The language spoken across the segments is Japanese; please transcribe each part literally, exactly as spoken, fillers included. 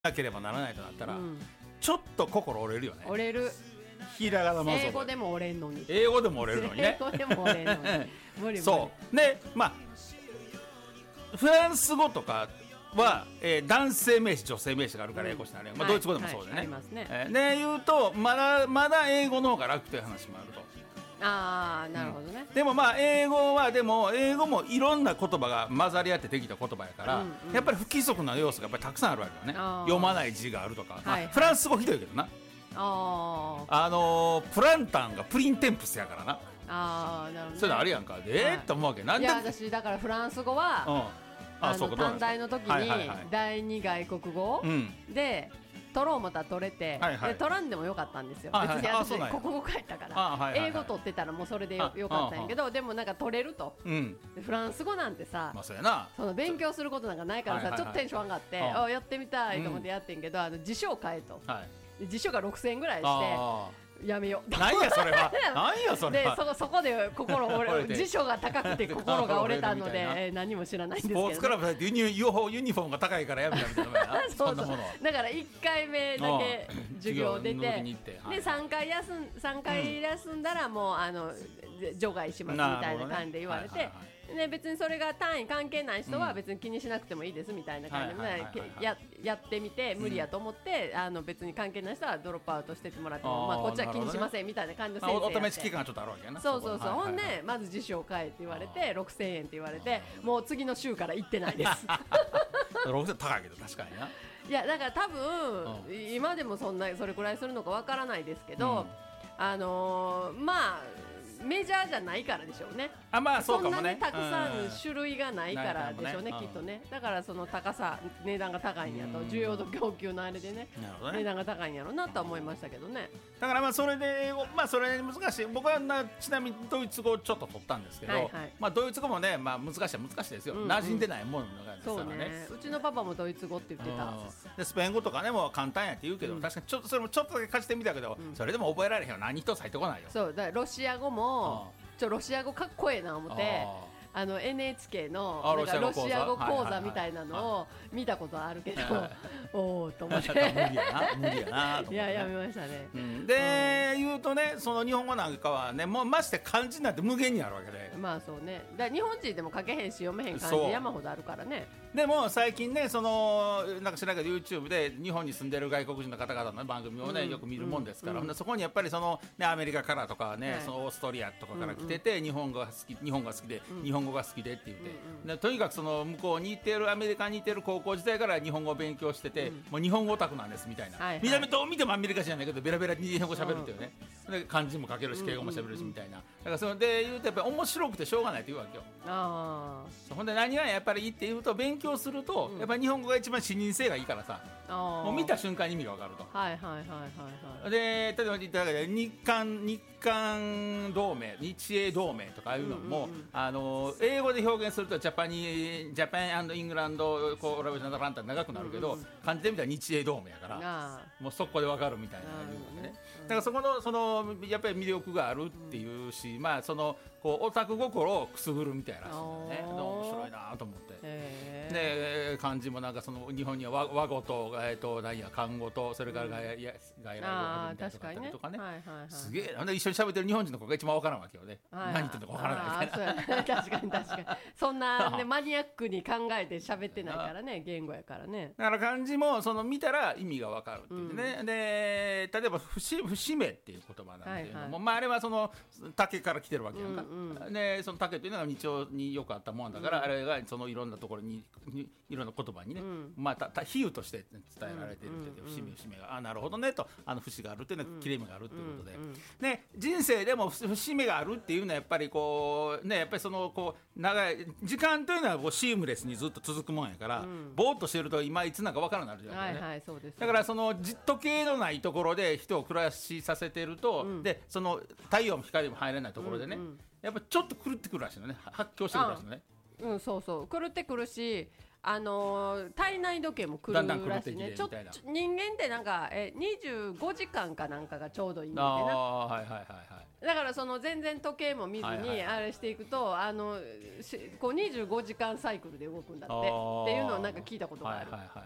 なければならないとなったら、 うん、 ちょっと心折れるよね。 折れる。 ひらがなまず英語でも折れんのに。 英語でも折れるのにね。 英語でも折れんのに。無理無理。 そうで、まあフランス語とかは、えー、男性名詞女性名詞があるから英語しなる、うん、まあ、ドイツ語でもそうでね、はいはい、ありますね。えー、で言うとまだまだ英語の方が楽という話もあると。 ああ、なるほどね、 うん、でもまあ英語はでも英語もいろんな言葉が混ざり合ってできた言葉やから、うんうん、やっぱり不規則な要素がやっぱりたくさんあるわけよね。読まない字があるとか、まあはいはい、フランス語ひどいけどな、ああのー、プランタンがプリンテンプスやからな。 あーなるほど、ね、 そういうのあるやんかで、はい、えー、って思うわけなんで。 いや私だからフランス語は、うん、あの短大の時に第二外国語、うん、で取ろう思ったら取れて、はいはい、で取らんでもよかったんですよ、はいはい、別に私国語書いたから、はいはいはい、英語取ってたらもうそれで よ, よかったんやけど、でもなんか取れると、うん、でフランス語なんてさ、まあ、そうやな、その勉強することなんかないからさ、はいはいはい、ちょっとテンション上がって、あやってみたいと思ってやってんけど、うん、あの辞書を変えと、はい、辞書がろくせんえんぐらいしてやめよう。 何やそれは何やそれは。 で そ, そこで心折れ辞書が高くて心が折れたのでえー、何も知らないんですけど、ね、 スポーツクラブだってユニ、ユニフォームが高いからやめたみたいなそうそう、だからいっかいめだけ授業出てでさんかい休んさんかい休んだらもうあの除外しますみたいな感じで言われて、ね、別にそれが単位関係ない人は別に気にしなくてもいいですみたいな感じでやってみて無理やと思って、うん、あの別に関係ない人はドロップアウトしてもらっても、まあ、こっちは気にしませんみたいな感じの先生やって、 お試し期間がちょっとあるわけやな。 そうそうそう、ほんでまず辞書を変えって言われてろくせんえんって言われて、もう次の週から行ってないですろくせんえん高いけど確かにな。 いやだから多分、うん、今でもそんなそれくらいするのかわからないですけど、うん、あのー、まあメジャーじゃないからでしょうね。 あ、まあそうかもね。 そんなにたくさん種類がないからでしょうね、うん、きっとね。だからその高さ値段が高いんやと、需要と供給のあれで ね, ね値段が高いんやろうなとは思いましたけどね。 だからまあそれでまあそれ難しい。僕はなちなみにドイツ語をちょっと取ったんですけど、はいはい、まあドイツ語もね、まあ難しいは難しいですよ、うんうん、馴染んでないものがですからね。そうね、 うちのパパもドイツ語って言ってた、うん、 でスペイン語とかねもう簡単やって言うけど、うん、確かにちょっとそれもちょっとだけ貸してみたけど、うん、それでも覚えられへんよ。何一つ入ってこないよ。 そうだからロシア語も、うん、ちょロシア語かっこええな思って、あの エヌエイチケー のなんかロシア語講座みたいなのを見たことあるけど、おおと思って無理やな無理やなと思って、ね、 いややめましたね、 うん、で、うん、言うとね、その日本語なんかはねもうまして漢字なんて無限にあるわけで、 まあそうね、だ日本人でも書けへんし読めへん漢字山ほどあるからね。 でも最近ね、そのなんか知らないけど YouTube で日本に住んでる外国人の方々の番組をね、うん、よく見るもんですから、うん、そこにやっぱりその、ね、アメリカからとかね、はい、そのオーストリアとかから来てて、うんうん、日本語が好き日本が好きで、うん、日本語が好きでって言って、うんうん、とにかくその向こうに行ってるアメリカに行ってる高校時代から日本語を勉強してて、うん、もう日本語オタクなんですみたいな、はいはい、見た目どう見てもアメリカじゃないけどベラベラに日本語喋るっていうね、うん、で漢字も書けるし敬語も喋るしみたいな、だからそれで言うとやっぱり面白くてしょうがないって言うわけよ。あほんで何がやっぱりいいって言うと、勉強すると、うん、やっぱり日本語が一番視認性がいいからさ、もう見た瞬間に意味が分かると。はいはいはいはいはい。で例えば言っただけで日韓日韓同盟日英同盟とかいうのも、うんうんうん、あの英語で表現するとジャパニジャパン&イングランドコーラボレーションランタ長くなるけど、うんうん、漢字で見たら日英同盟やからもうそこで分かるみたいないうのね、だからそこのそのやっぱり魅力があるっていうし、うん、まあそのこうオタク心をくすぐるみたいならしいんだよね。面白いなと思って、で漢字もなんかその日本には和和語と、えー、と何や漢語とそれから外来語みたいなのがあったりとかね、はいはいはい、すげえなんで一緒に喋ってる日本人の子が一番分からんわけよね、はいはい、何言ってるのか分からないみたいな。 そう確かに確かにそんな、ね、マニアックに考えて喋ってないからね、言語やからね。 だから漢字もその見たら意味が分かるっていうね、うん、で例えば節節目っていう言葉なんていうのも、はいはい、まあ、あれはその竹から来てるわけやんか、うんうん、でその竹というのが日常によくあったもんだから、うん、あれがそのいろんなところにいろんな言葉にね、うん、まあ、たた比喩として伝えられているって、うん、節目節目があなるほどねと、あの節があるっていうのは切れ目があるっていうことで、うんうん、で人生でも節目があるっていうのはやっぱりこうね、やっぱりそのこう長い時間というのはこうシームレスにずっと続くもんやから、うん、ぼーっとしてると今いつなんか分からなくなるじゃないですかね、はいはい、そうです。だからその時計のないところで人を暮らしさせてると、うん、でその太陽も光も入れないところでね、うんうん、やっぱちょっと狂ってくるらしいのね、発狂してくるらしいのね。うん、そうそう狂ってくるし、 あのー、体内時計も狂うらしいね。ちょ人間ってなんかえにじゅうごじかんかなんかがちょうどいいんだってな、あ、はいはいはいはい、だからその全然時計も見ずにあれしていくと、はいはいはい、あのこうにじゅうごじかんサイクルで動くんだってっていうのをなんか聞いたことがある、はいはいはいはい、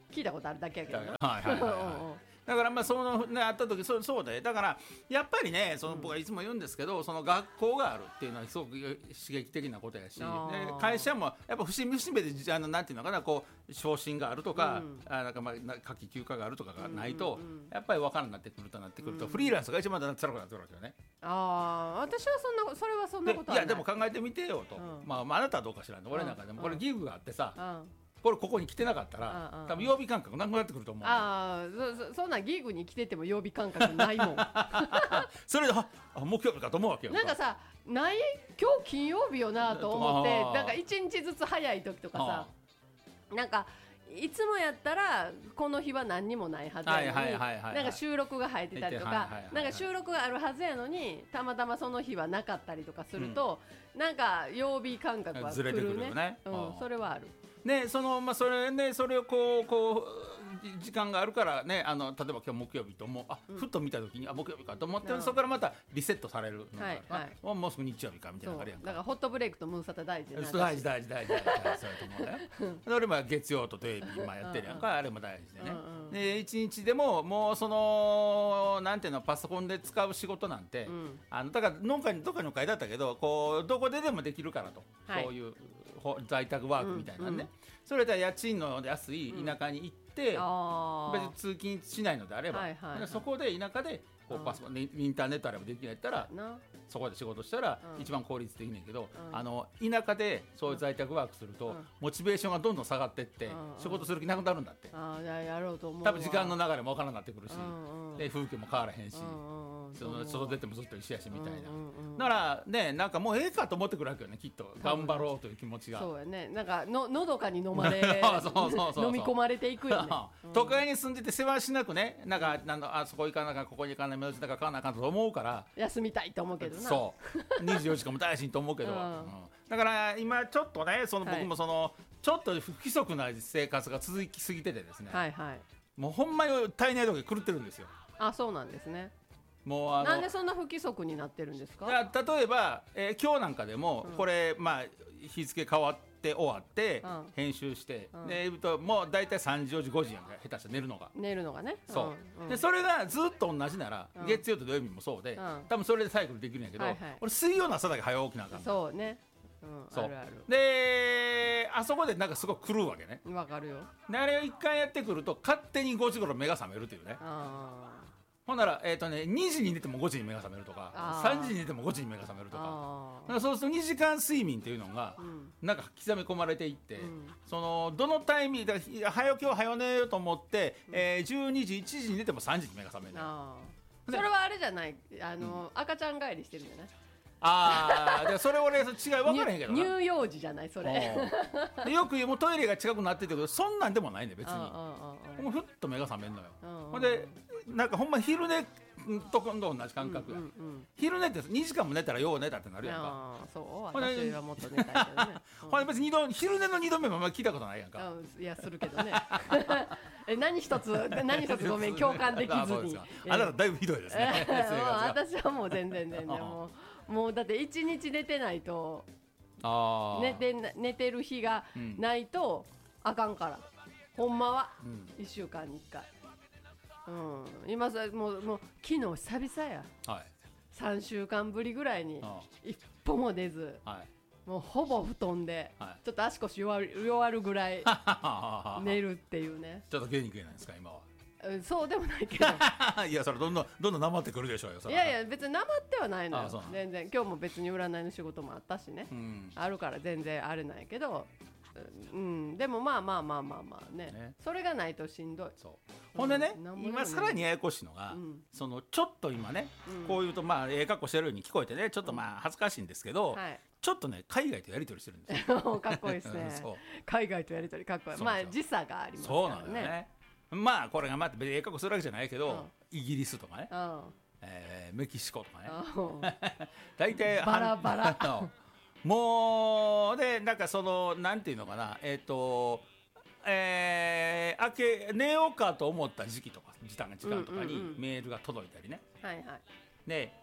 聞いたことあるだけやけどな。 はいはいはいはいだからまあそのねあった時そうそうでだからやっぱりねその僕はいつも言うんですけど、その学校があるっていうのはすごく刺激的なことやし、で会社もやっぱ節目節目であのなんていうのかなこう昇進があるとか、うん、あなんかまあ夏季休暇があるとかがないと、うんうんうん、やっぱり分からんなってくるとなってくると、うん、フリーランスが一番辛くなってくるわけよね。 ああ私はそんなそれはそんなことはない。 いやでも考えてみてよと、うん、まああなたはどうか知らんの、俺なんかでもこれギグがあってさ。うんこれここに来てなかったら、うんうん、多分曜日感覚なくなってくると思う。 ああ そ, そんなギグに来てても曜日感覚ないもんそれであ木曜日かと思うわけよ。 なんかさない今日金曜日よなと思ってなんか一日ずつ早い時とかさなんかいつもやったらこの日は何にもないはずやのになんか収録が入ってたりとかなんか収録があるはずやのにたまたまその日はなかったりとかすると、うん、なんか曜日感覚は来るね。ずれてくるよね、うん、それはあるね、そのまあそれねそれをこうこう時間があるからねあの例えば今日木曜日と思うあ、うん、ふっと見た時にあ木曜日かと思って、うん、そこからまたリセットされるのが、はいはい、あもうすぐ日曜日かみたいなのがあるやんか。 だからホットブレイクとムーサタ大事大事大事大事大事そうやと思うね俺も月曜と土曜日今やってるやんか、うんうん、あれも大事でね、うんうん、で一日でももうそのなんていうのパソコンで使う仕事なんて、うん、あのだから農家にどっかの会だったけどこうどこででもできるからと、はい、そういう在宅ワークみたいなね、うんうん、それで家賃の安い田舎に行って、うん、別に通勤しないのであれば、はいはいはい、そこで田舎でこうパソコンでインターネットあればできないったらそこで仕事したら一番効率的ねんけど、うん、あの田舎でそういう在宅ワークすると、うん、モチベーションがどんどん下がっていって、うん、仕事する気なくなるんだって、 あややろうと思う多分時間の流れも分からなくなってくるし、うんうん、で風景も変わらへんし、うんうん、その外出てもずっと一緒やしみたいな、うんうんうん、だからねなんかもうええかと思ってくるわけよねきっと頑張ろうという気持ちが。 そうやねなんかののどかに飲まれそうそうそうそう飲み込まれていくよね都会に住んでて世話しなくねなんかなんあそこ行かなあかんここに行かない目指しなか買わなあかんと思うから休みたいと思うけどなそうにじゅうよじかんも大事と思うけど、うんうん、だから今ちょっとねその僕もその、はい、ちょっと不規則な生活が続きすぎててですね、はいはい、もうほんまに体内時計狂ってるんですよ。 あそうなんですね。 もうあのなんでそんな不規則になってるんですか。 いや例えば、えー、今日なんかでも、うん、これまあ日付変わって終わって、うん、編集して、うん、でもう大体さんじよじごじやんか下手したら寝るのが寝るのがねそう、うんうん、でそれがずっと同じなら、うん、月曜と土曜日もそうで、うん、多分それでサイクルできるんやけど、はいはい、俺水曜の朝だけ早起きなあかんそうね、うん、 そうあるあるであそこでなんかすごく狂うわけね。 わかるよ。 であれを一回やってくると勝手にごじ頃目が覚めるっていうね。あほんなら、えーとね、にじに寝てもごじに目が覚めるとかさんじに寝てもごじに目が覚めるとかなんかそうするとにじかん睡眠っていうのが、うん、なんか刻み込まれていって、うん、そのどのタイミングで早起きを早寝ようと思って、うんえー、じゅうにじいちじに寝てもさんじに目が覚める。あそれはあれじゃないあの、うん、赤ちゃん帰りしてるんじゃない。 ああ、それ俺違い分からへんけどな。 乳幼児じゃないそれ。 よく言うもうトイレが近くなってるけどそんなんでもないね別に。もうふっと目が覚めんのよ。ほんでなんかほんま昼寝と今度同じ感覚や、うんうんうん、昼寝ってにじかんも寝たらよう寝たってなるやんか。あそう私はもっと寝たいけどね。 ほんで別ににど昼寝のにどめもあんまり聞いたことないやんか。 いやするけどね。え何一つ何一つごめん共感できずに。 あなただいぶひどいですね。 私はもう全然全然もう。もうだって一日寝てないとあ寝て寝てる日がないとあかんから、うん、ほんまはうん、いっしゅうかんにいっかい、うん、今さもうもう昨日久々や、はい、さんしゅうかんぶりぐらいに一歩も出ず、はい、もうほぼ布団で、はい、ちょっと足腰弱る、弱るぐらい寝るっていうね。 ちょっと芸人系なんですか今は。 そうでもないけどいやそれどんどんどんどんなまってくるでしょうよ。そいやいや別になまってはないのよ全然。今日も別に占いの仕事もあったしね、うん、あるから全然あれないけど、うん、でもまあまあまあまあまあ ね, ねそれがないとしんどい。 そうほんでね、うん、今さらにややこしいのが、うん、そのちょっと今ね、うん、こういうとまあええ格好してるように聞こえてねちょっとまあ恥ずかしいんですけど、うんはい、ちょっとね海外とやり取りしてるんですよ。 かっこいいですね海外とやり取りかっこいい。まあ時差がありますからね。そうなんだよね。 まあこれがまた別にええ格好するわけじゃないけど、うん、イギリスとかね、うんえー、メキシコとかね大体バラバラもうでなんかそのなんていうのかなえっ、ー、とえー、明け寝ようかと思った時期とか時間時間とかにメールが届いたりね、うんうんうん、はいはいで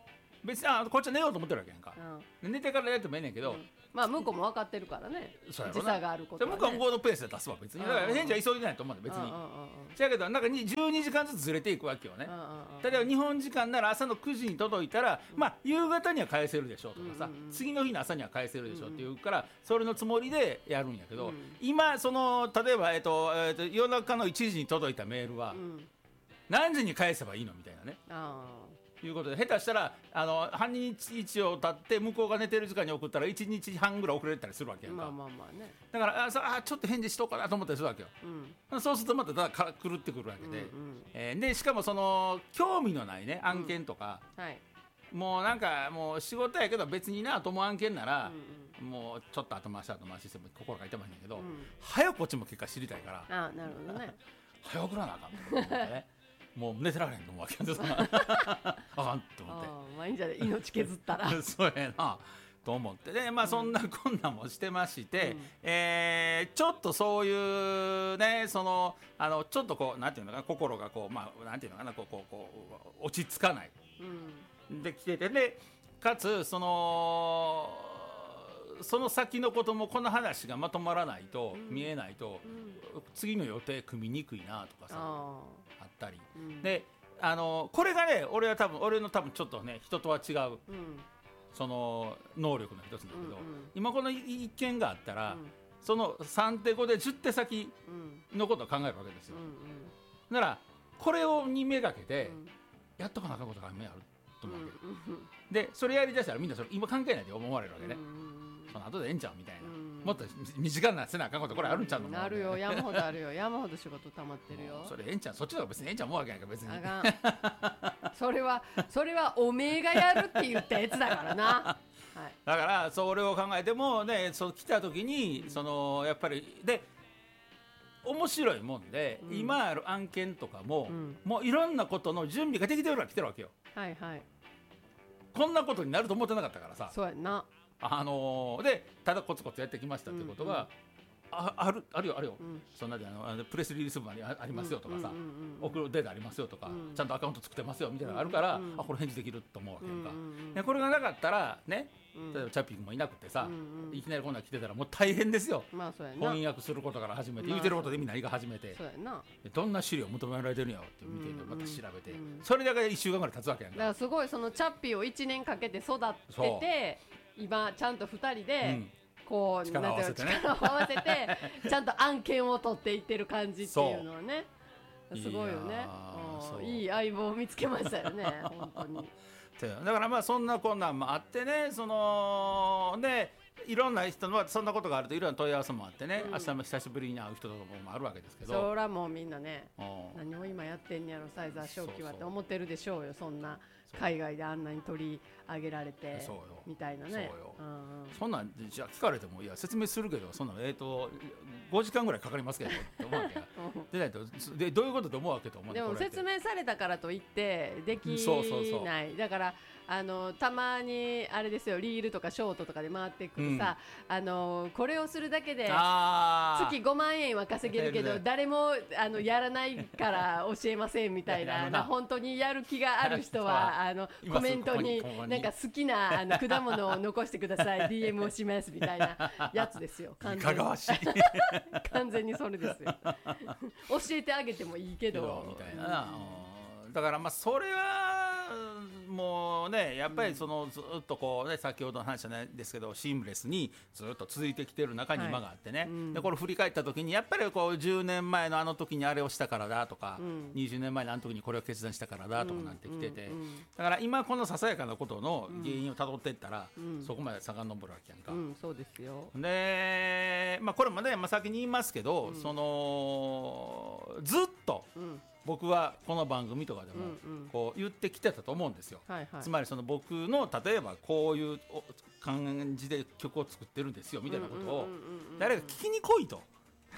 別にあこっちは寝ようと思ってるわけやんか、うん、寝てからやってもええねんけど、うん、 まあ向こうも分かってるからね時差があることは、ね、 向こうは向こうのペースで出すわ別にだから返事は急いでないと思うんだ別にだけどなんかじゅうにじかんずつずれていくわけよね例えば日本時間なら朝のくじに届いたら、うん、まあ夕方には返せるでしょとかさ、うんうん、次の日の朝には返せるでしょっていうからそれのつもりでやるんやけど、うん、今その例えば、えっとえっと、夜中のいちじに届いたメールは、うん、何時に返せばいいのみたいなねあいうことで下手したらあの半日以上経って向こうが寝てる時間に送ったらいちにちはんぐらい遅れたりするわけやんか、まあまあまあね、だからああちょっと返事しとこうかなと思ったりするわけよ、うん、そうするとまたただ狂ってくるわけで、うんうんえー、でしかもその興味のないね案件とか、うんはい、もうなんかもう仕事やけど別になと思う案件なら、うんうん、もうちょっと後回し後回ししても心が痛まんねんけど、うん、早くこっちも結果知りたいからあなるほどね早送らなあかんと思ってねもう寝てられへんと思うわけですあかんと思ってまあいいんじゃない命削ったらそうやなと思ってでまあそんなこんなもしてまして、うんえー、ちょっとそういうねそのあのちょっとこうなんていうのかな心がこうまあなんていうのかなこうこうこう落ち着かない、うん、で来ててでかつそのその先のこともこの話がまとまらないと、うん、見えないと、うん、次の予定組みにくいなとかさあったり、うん、であのこれがね俺は多分俺の多分ちょっとね人とは違う、うん、その能力の一つだけど、うんうん、今この一件があったら、うん、そのさん手ごでじゅって先のことを考えるわけですよ、うんうん、だからこれをにめがけて、うん、やっとかなあかんことが目あると思うわけ、うんうん、でそれやりだしたらみんなそれ今関係ないで思われるわけね、うんうん、その後でええんちゃうみたいな、うんもっと短くなせなあかんことこれあるんちゃうのもあるよ山ほどあるよ山ほど仕事溜まってるよそれええんちゃうそっちの方が別にええんちゃう思うわけやんか別にあかんそれはそれはおめえがやるって言ったやつだからな、はい、 だからそれを考えてもねそう来た時にそのやっぱりで面白いもんで、うん、今ある案件とかも、うん、もういろんなことの準備ができてるから来てるわけよはいはいこんなことになると思ってなかったからさそうやなあのー、でただコツコツやってきましたってことが、うんうん、あ, あるあるよあるよ、うん、そんなであのプレスリリース部に あ, ありますよとかさ、うんうんうんうん、送るデータありますよとか、うん、ちゃんとアカウント作ってますよみたいなのがあるから、うんうん、あこれ返事できると思うわけやんか、うんうんうん、これがなかったらね例えばチャッピー君もいなくてさ、うんうん、いきなりこんな来てたらもう大変ですよ、 まあ、そうやな翻訳することから始めて、まあ、言うてることでみんな言い始めてそうやなどんな資料求められてるんやろって見て、うんうん、また調べて、うん、それだけでいっしゅうかんぐらい経つわけやんかだからすごいそのチャッピーをいちねんかけて育ってて今ちゃんとふたりで、うんこう力を合わせてね力を合わせてちゃんと案件を取っていってる感じっていうのはねすごいよねいい相棒を見つけましたよね本当にだからまあそんなこんなんもあってねそのねいろんな人のそんなことがあるといろんな問い合わせもあってね、うん、明日も久しぶりに会う人とかもあるわけですけどそらもうみんなね何を今やってんやろサイザー正気はって思ってるでしょうよそんな海外であんなに取り上げられてみたいなねそうよ、 うんうん、そんなんじゃ聞かれてもいや説明するけどそんなえーとごじかんぐらいかかりますけどって思うわけやでないとでどういうことと思うわけと思うでも説明されたからといってできないそうそうそうだからあのたまにあれですよリールとかショートとかで回ってくるさ、うん、あのこれをするだけで月ごまんえんは稼げるけど誰もあのやらないから教えませんみたいなな本当にやる気がある人はあのコメントになんか好きなあの果物を残してくださいディーエム をしますみたいなやつですよ完全に完全にそれですよ教えてあげてもいいけどみたいなな、うん、だからまあそれはもうねやっぱりそのずっとこうね先ほどの話じゃないですけどシームレスにずっと続いてきてる中に今があってね、はいうん、でこれ振り返った時にやっぱりこうじゅうねんまえのあの時にあれをしたからだとか、うん、にじゅうねんまえのあの時にこれを決断したからだとかなってきてて、うんうんうん、だから今このささやかなことの原因をたどっていったら、うん、そこまで遡るわけやんか、 うん、そうですよで、まあ、これもね、まあ、先に言いますけど、うん、そのずっと、うん僕はこの番組とかでもこう言ってきてたと思うんですよ、うんうん、つまりその僕の例えばこういう感じで曲を作ってるんですよみたいなことを誰か聞きに来いと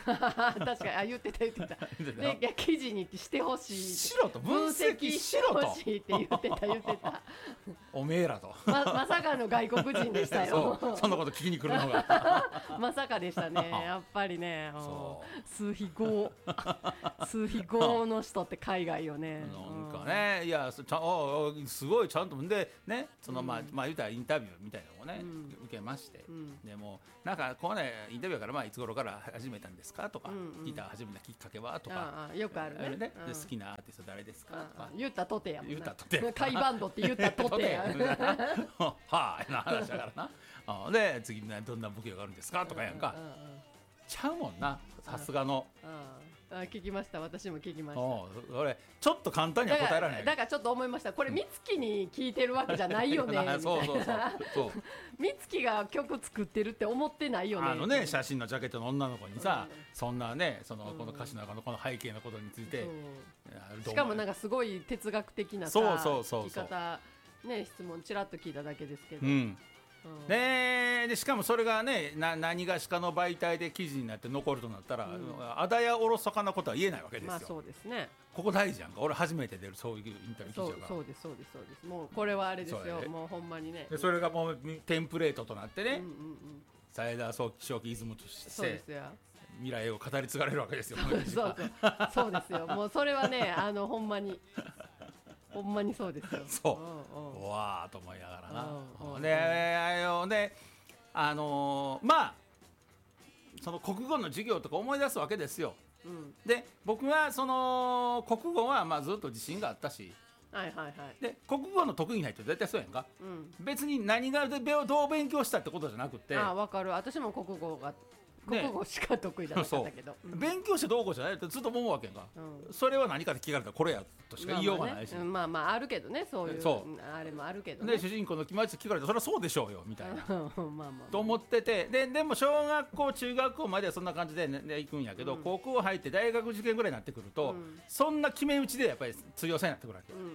確かにあ言ってた言ってたでいや記事にしてほしいしろと分析しろと分析してほしいって言ってた言ってたおめえらとま, まさかの外国人でしたよそ, そんなこと聞きに来るのがまさかでしたねやっぱりね数比語数比語の人って海外よねなんかね、うん、いやちゃすごいちゃんとでねその、うん、まあまあ言うたらインタビューみたいなのをね、うん、受けまして、うん、でもなんかこうねインタビューからまあいつ頃から始めたんですかとか、うんうん、ギター始めたきっかけはとかああよくある ね, あね、 うん、で好きなアーティスト誰ですかとか言ったとてやもんな言ったとてカイバンドって言ったとてやはあな話だからなで次にどんな武器があるんですかとかやんか、うんうんうん、ちゃうもんなさすがのあ聞きました私も聞きました俺ちょっと簡単には答えられないだからちょっと思いましたこれ美月に聞いてるわけじゃないよねみたいなそうそうそう美月が曲作ってるって思ってないよねあのね写真のジャケットの女の子にさ、うん、そんなねそのこの歌詞の中のこの背景のことについて、 うん、しかもなんかすごい哲学的なさそうそうそう聞き方ね質問ちらっと聞いただけですけど、 うんうん、で, でしかもそれがねな何がしかの媒体で記事になって残るとなったら、うん、あだやおろそかなことは言えないわけですよ、 まあそうですねここ大事やんか俺初めて出るそういうインタビュー記事だからそうですそうですそうですもうこれはあれですよもうほんまにねでそれがもうテンプレートとなってね斉田早期イズムとしてそうですよ未来を語り継がれるわけですよそうそうそうですよもうそれはねあのほんまにほんまにそうですよそうう、うん、わーと思いながらな、うんうん、であのであのー、まあその国語の授業とか思い出すわけですよ、うん、で僕はその国語はまあずっと自信があったしはいはいはい、 で国語の得意な人絶対そうやんか、うん、別に何がでどう勉強したってことじゃなくてあ分かる私も国語が国語しか得意じゃなかったけど、ねうん、勉強してどうこうじゃないってずっと思うわけやんか、うん、それは何かって聞かれたらこれやとしか言いようがないし、 まあまあ、ね、まあまああるけどねそういうそうあれもあるけど、ね、 で主人公の気持ち聞かれたらそれはそうでしょうよみたいなまあまあ、まあ、と思ってて で, でも小学校中学校まではそんな感じで、ね、行くんやけど、うん、高校入って大学受験ぐらいになってくると、うん、そんな決め打ちでやっぱり通用性になってくるわけ、うんうんうん、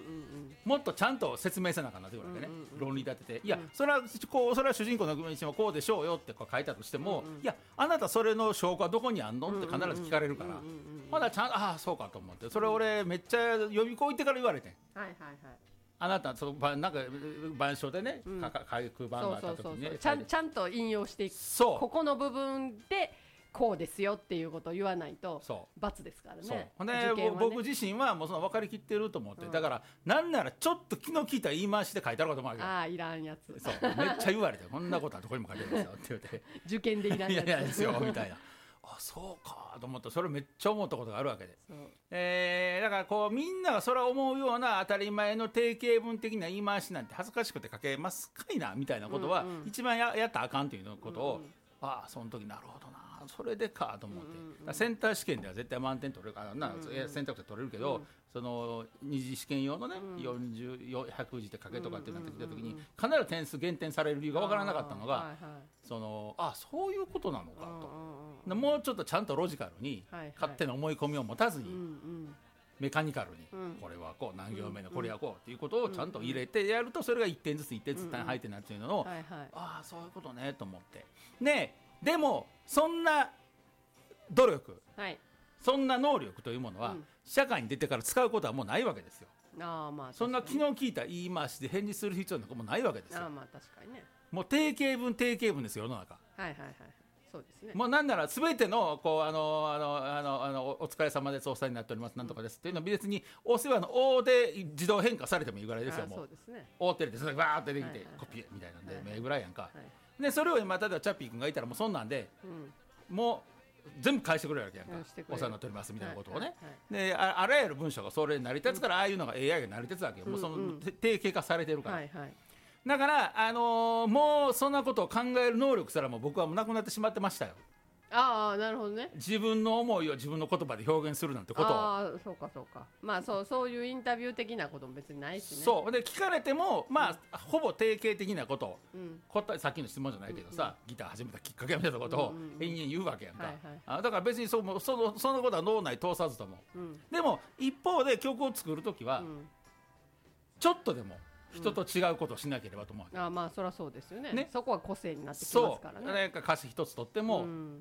もっとちゃんと説明せなあかんなってくるわけね、うんうんうん、論理立てていや、うん、それはこうそれは主人公の気持ちもこうでしょうよってこう書いたとしても、うんうん、いやあなたそれの証拠はどこにあんのって必ず聞かれるからまだちゃんとああそうかと思ってそれ俺めっちゃ予備校行ってから言われてはいはいはいあなたそのなんか板書でね、うん、回復版があった時にねちゃんちゃんと引用していくそうここの部分でこうですよっていうことを言わないと罰ですからねそうほんで、ね、僕自身はもうその分かりきってると思って、うん、だからなんならちょっと気の利いた言い回しで書いてあることもあるけどああいらんやつそうめっちゃ言われてこんなことはどこにも書いてるんですよって言って受験でいらんやついやいやですよみたいなあそうかと思ったそれめっちゃ思ったことがあるわけで、えー、だからこうみんながそれは思うような当たり前の定型文的な言い回しなんて恥ずかしくて書けますかいなみたいなことは、うんうん、一番 や, やったらあかんということを、うんうん、ああその時なるほどなそれでかと思って、うんうん、センター試験では絶対満点取れるからな、うんうん、選択肢取れるけど、うん、その二次試験用のね、うん、よんじゅう、ひゃく字で書けとかってなってきた時に、うんうん、必ず点数減点される理由が分からなかったのが、はいはい、そのあそういうことなのかと、うんうん、もうちょっとちゃんとロジカルに、はいはい、勝手な思い込みを持たずに、うんうん、メカニカルに、うん、これはこう何行目のこれはこうっていうことをちゃんと入れてやるとそれがいってんずついってんずつ単配点になるっていうのを、はいはい、ああそういうことねと思ってねでもそんな努力、はい、そんな能力というものは、うん、社会に出てから使うことはもうないわけですよ。 あまあそんな気の利いた言い回しで返事する必要なんかもうないわけですよ。 あまあ確かにねもう定型文定型文ですよ世の中。 はいはいはいそうですね。 もうなんなら全てのこうあのあのあのあのお疲れ様ですお世話になっておりますなんとかです、うん、っていうのは別にお世話の「お」で自動変化されてもいいぐらいですよ。もうそうですね。おって入れてそれバーって出てきて、はいはいはい、コピーみたいなんで、はいはい、目ぐらいやんか、はい、でそれを今例えばチャッピー君がいたらもうそんなんで、うん、もう全部返してくれるわけやんか、うん、お世話になっておりますみたいなことをね、はいはいはい、で あ, あらゆる文章がそれに成り立つから、うん、ああいうのが エーアイ が成り立つわけよ、うん、もうその、うん、定型化されてるから、はいはい、だから、あのー、もうそんなことを考える能力すらも僕はもうなくなってしまってましたよ。 ああなるほどね。 自分の思いを自分の言葉で表現するなんてことをああそうかそうかまあそうそういうインタビュー的なことも別にないしね。 そうで聞かれてもまあ、うん、ほぼ定型的なことを、うん、答えさっきの質問じゃないけどさ、うんうん、ギター始めたきっかけみたいなことを延々言うわけやんか、はいはい、あだから別に そ, そ, のそのことは脳内通さずとも、うん、でも一方で曲を作るときは、うん、ちょっとでも人と違うことをしなければと思う、 うん、あまあそりゃそうですよ ね, ねそこは個性になってきますからね。 そうなんか歌詞一つとっても、うん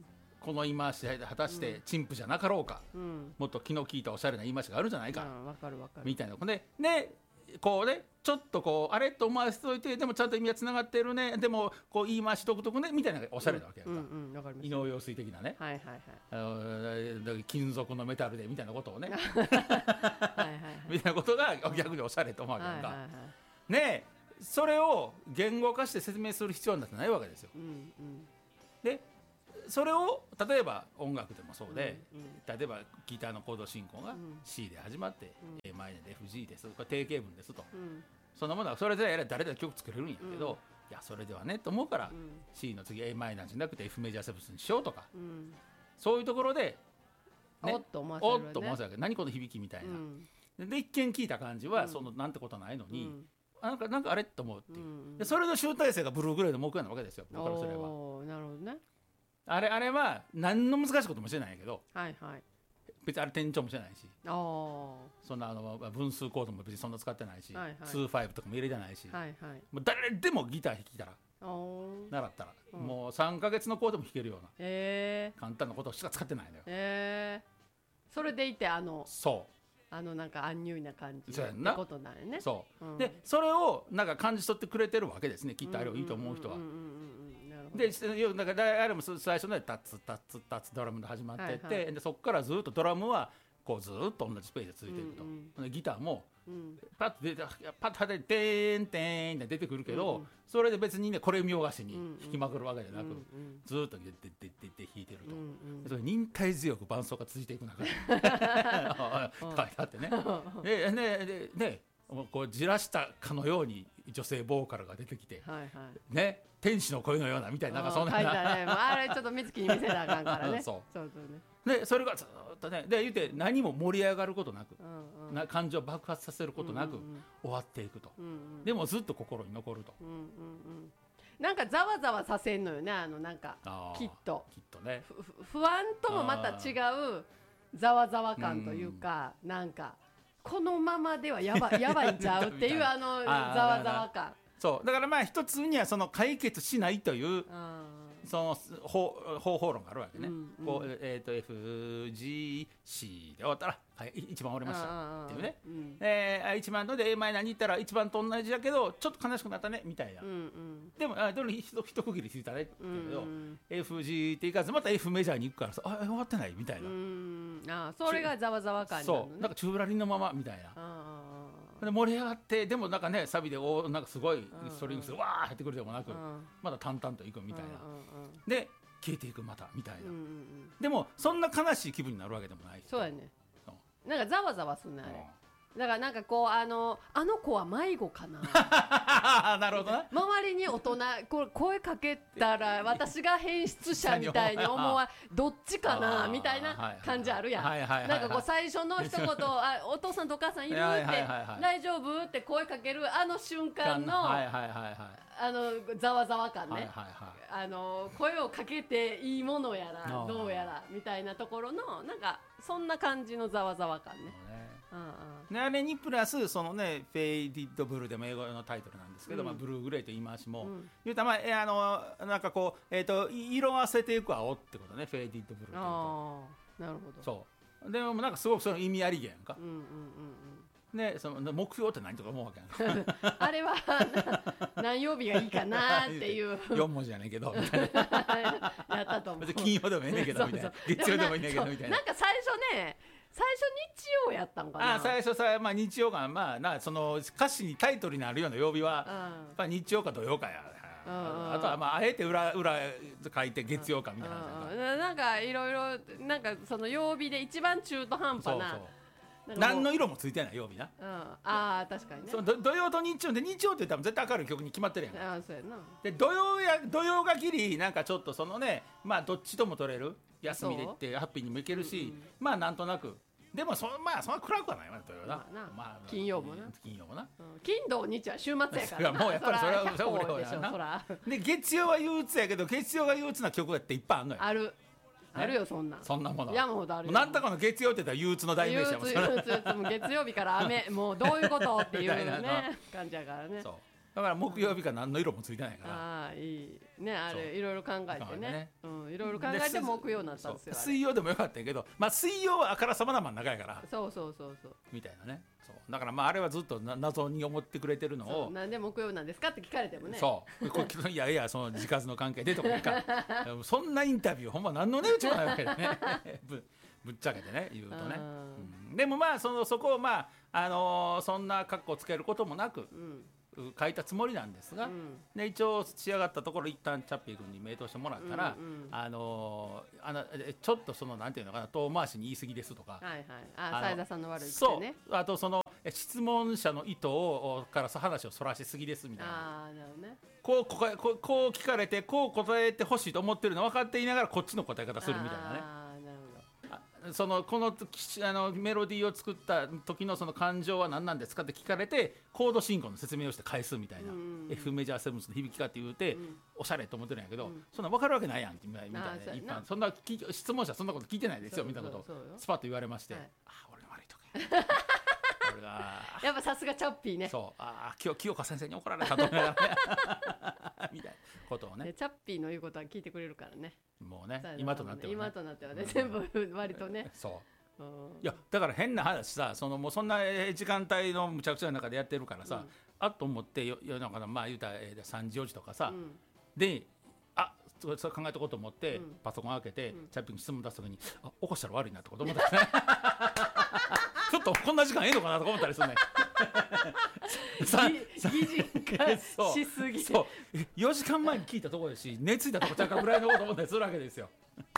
この言い回し果たして陳腐じゃなかろうか、うん、もっと気の利いたおしゃれな言い回しがあるんじゃないか、 うん、わかるわかるみたいなでねこうねちょっとこうあれと思わせておいてでもちゃんと意味がつながってるねでもこう言い回し独特ねみたいなおしゃれなわけやんか、うんうんうん、異能用水的なね、 はいはいはい、 あの金属のメタルでみたいなことをねはいはい、はい、みたいなことが逆におしゃれと思うわけやんか、はいはいはい、ねえそれを言語化して説明する必要なんてないわけですよ、うんうん、でそれを例えば音楽でもそうで、うんうん、例えばギターのコード進行が C で始まって、うん、エーマイナーで エフジー ですこれ定型文ですと、うん、そんなものはそれで誰で曲作れるんやけど、うん、いやそれではねと思うから、うん、C の次 エーマイナーじゃなくて F メジャーセブンスにしようとか、うん、そういうところで、 ね、おっと思わせるわけ、ね、 おっと思わせるわけ何この響きみたいな、うん、で一見聞いた感じは、うん、そのなんてことないのに、うんなんかなんかあれと思うっていう、うん、でそれの集大成がブルーグレーの木屋なわけですよ僕からすれば。 なるほどね。 あれあれは何の難しいこともしてないけど、 はいはい、 別にあれ転調もしてないしあそんなあの分数コードも別にそんな使ってないし、はいはい、ツーファイブとかも入れてないし、はいはい、もう誰でもギター弾きたら習ったら、うん、もうさんかげつのコードも弾けるような、えー、簡単なことしか使ってないのよ、 えー、それでいてあのそうあのなんかアンニュイな感じってことなんよね。 そう、うん、でそれをなんか感じ取ってくれてるわけですねきっとあれをいいと思う人は。でなんかあれも最初ねタッツタッツタッツドラムで始まってって、はいはい、でそこからずっとドラムはこうずっと同じスペースで続いていくと、うんうん、ギターも、うん、パッと出てパッと出ててんてんって出てくるけど、うんうん、それで別にねこれ見よがしに弾きまくるわけじゃなく、うんうん、ずっと出て出て出て弾いてると、うんうん、それ忍耐強く伴奏が続いていく中で書いてあってねでねでねこうじらしたかのように女性ボーカルが出てきて、はいはい、ね天使の声のようなみたいななんかそんな、 ね、あれちょっと美月に見せなあかんからねそうそうそうねでそれがずっとねで言って何も盛り上がることなく、うんうん、な感情を爆発させることなく、うんうん、終わっていくと、うんうん、でもずっと心に残ると、うんうんうん、 なんかざわざわさせんのよねあのなんかきっときっとね不安ともまた違うざわざわ感というか、うん、なんかこのままではやばいやばいんちゃうっていうあのざわざわ感そうだからまあ一つにはその解決しないというその方方法論があるわけね、うんうん、こうえー、と エフジーシー で終わったら、はい、一番折れましたっていうね、うん、えー、一番ので エーマイナーに行ったら一番と同じだけどちょっと悲しくなったねみたいな、うんうん、でもあでも一区切りついたねって言うけど、うんうん、エフジー っていかずまた F メジャーに行くからさあ終わってないみたいな、うん、 あそれがざわざわ感になるのね。 そうなんかチューブラリンのままみたいなで盛り上がってでもなんかねサビでおなんかすごいストリングスわー入ってくるでもなく、うん、まだ淡々といくみたいな、うんうんうん、で消えていくまたみたいな、うんうんうん、でもそんな悲しい気分になるわけでもないしそうやねなんかざわざわすんねあれ、うんだからなんかこうあのあの子は迷子かななるほどな周りに大人これ声かけたら私が変質者みたいに思わどっちかなみたいな感じあるやんなんかこう最初の一言あお父さんとお母さんいるって大丈夫って声かけるあの瞬間のあのざわざわ感ね、はいはいはい、あの声をかけていいものやらどうやらみたいなところのなんかそんな感じのざわざわ感ね、うんうんね、あれにプラスそのねフェイディッドブルーでも英語のタイトルなんですけど、うんまあ、ブルーグレーと言い回しも、うん、言うたらまあ、えー、あのなんかこう、えー、と色あせていく青ってことねフェイディッドブルーというとあなるほどそうでもなんかすごくその意味ありげやんか、うんうんうんうん、でその目標って何とか思うわけやんかあれは何曜日がいいかなっていうよん文字やねんけどみたいなやったと思う別に金曜でもいいねんけどみたいな月曜でもいいねんけどみたいななんか最初ね最初日曜やったんかなあ最初さ、まあ、日曜か、まあ、なその歌詞にタイトルになるような曜日は、うん、やっぱ日曜か土曜かや、うん、あとは、まあ、あえて裏裏書いて月曜かみたいな、 うんうん、なんかいろいろなんかその曜日で一番中途半端なそうそう何の色もついてない曜日な、 うん、ああ確かにねそ土曜と日曜で日曜って言ったら絶対明るい曲に決まってるやんあそうやなで土曜や土曜がきりなんかちょっとそのねまあどっちとも取れる休みで行ってハッピーにも行けるし、うんうん、まあなんとなくでもそまあそんな暗くはないわね土曜な、まあなまあ、金曜もな金曜もな、うん、 金土日は週末やからなもうやっぱりそれはそれは俺はなで月曜は憂鬱やけど月曜が憂鬱な曲やっていっぱいあるのよあるあるよそんなそんなもの山ほどあるよなんとかの月曜って言ったら憂鬱の代名詞やもん憂鬱憂鬱もう月曜日から雨もうどういうことっていうね感じやからねそうだから木曜日か何の色もついてないから、 ああいいね、あれいろいろ考えてね、うん、いろいろ考えて木曜になったんですよ。 水曜でもよかったけど、まあ水曜はあからさまな真ん中やから、 そうそうそうそうみたいなね。そうだからまああれはずっと謎に思ってくれてるのを、 なんで木曜なんですかって聞かれてもね、 そういやいやその時数の関係でとかかそんなインタビューほんま何の値打ちもないわけでねぶ, ぶっちゃけてね言うとね、うん、でもまあそのそこをまあ、あのー、そんな格好つけることもなく、うん書いたつもりなんですが、うん、で一応仕上がったところ一旦チャッピー君に名答してもらったら、うんうん、あのー、あのちょっとそのなんていうのかな遠回しに言い過ぎですとか、 はいはい、あ斉田さんの悪いってね、 そうあとその質問者の意図をから話をそらしすぎですみたいな、 あなるほど、ね、 こうこここう聞かれてこう答えてほしいと思ってるの分かっていながらこっちの答え方するみたいなね。そのこのあのメロディーを作った時のその感情は何なんですかって聞かれてコード進行の説明をして返すみたいな、うん、F メジャーセブンスの響きかって言うて、うん、おしゃれと思ってるんやけど、うん、そんな分かるわけないやんってみたいな、一般そんな質問者そんなこと聞いてないですよみたいなことをスパッと言われまして、はい、あ俺の悪いとか俺がやっぱさすがチャッピーね、 そうあ清清香先生に怒られたと思いながらねみたいなことをね、 チャッピーの言うことは聞いてくれるからね、 もうね今となってはね、 今となってはね、うん、全部割とねそういやだから変な話さ、そのもうそんな時間帯のむちゃくちゃな中でやってるからさ、うん、あっと思って夜中のまあ言うたらさんじよじとかさ、うん、であそれ考えとこうと思って、うん、パソコン開けて、うん、チャッピーに質問出すときにあ起こしたら悪いなとか思ったりねちょっとこんな時間ええのかなとか思ったりするね擬人化しすぎてそうよじかんまえに聞いたところですし寝ついたとこちゃうかぐらいのこと思ったりするわけですよ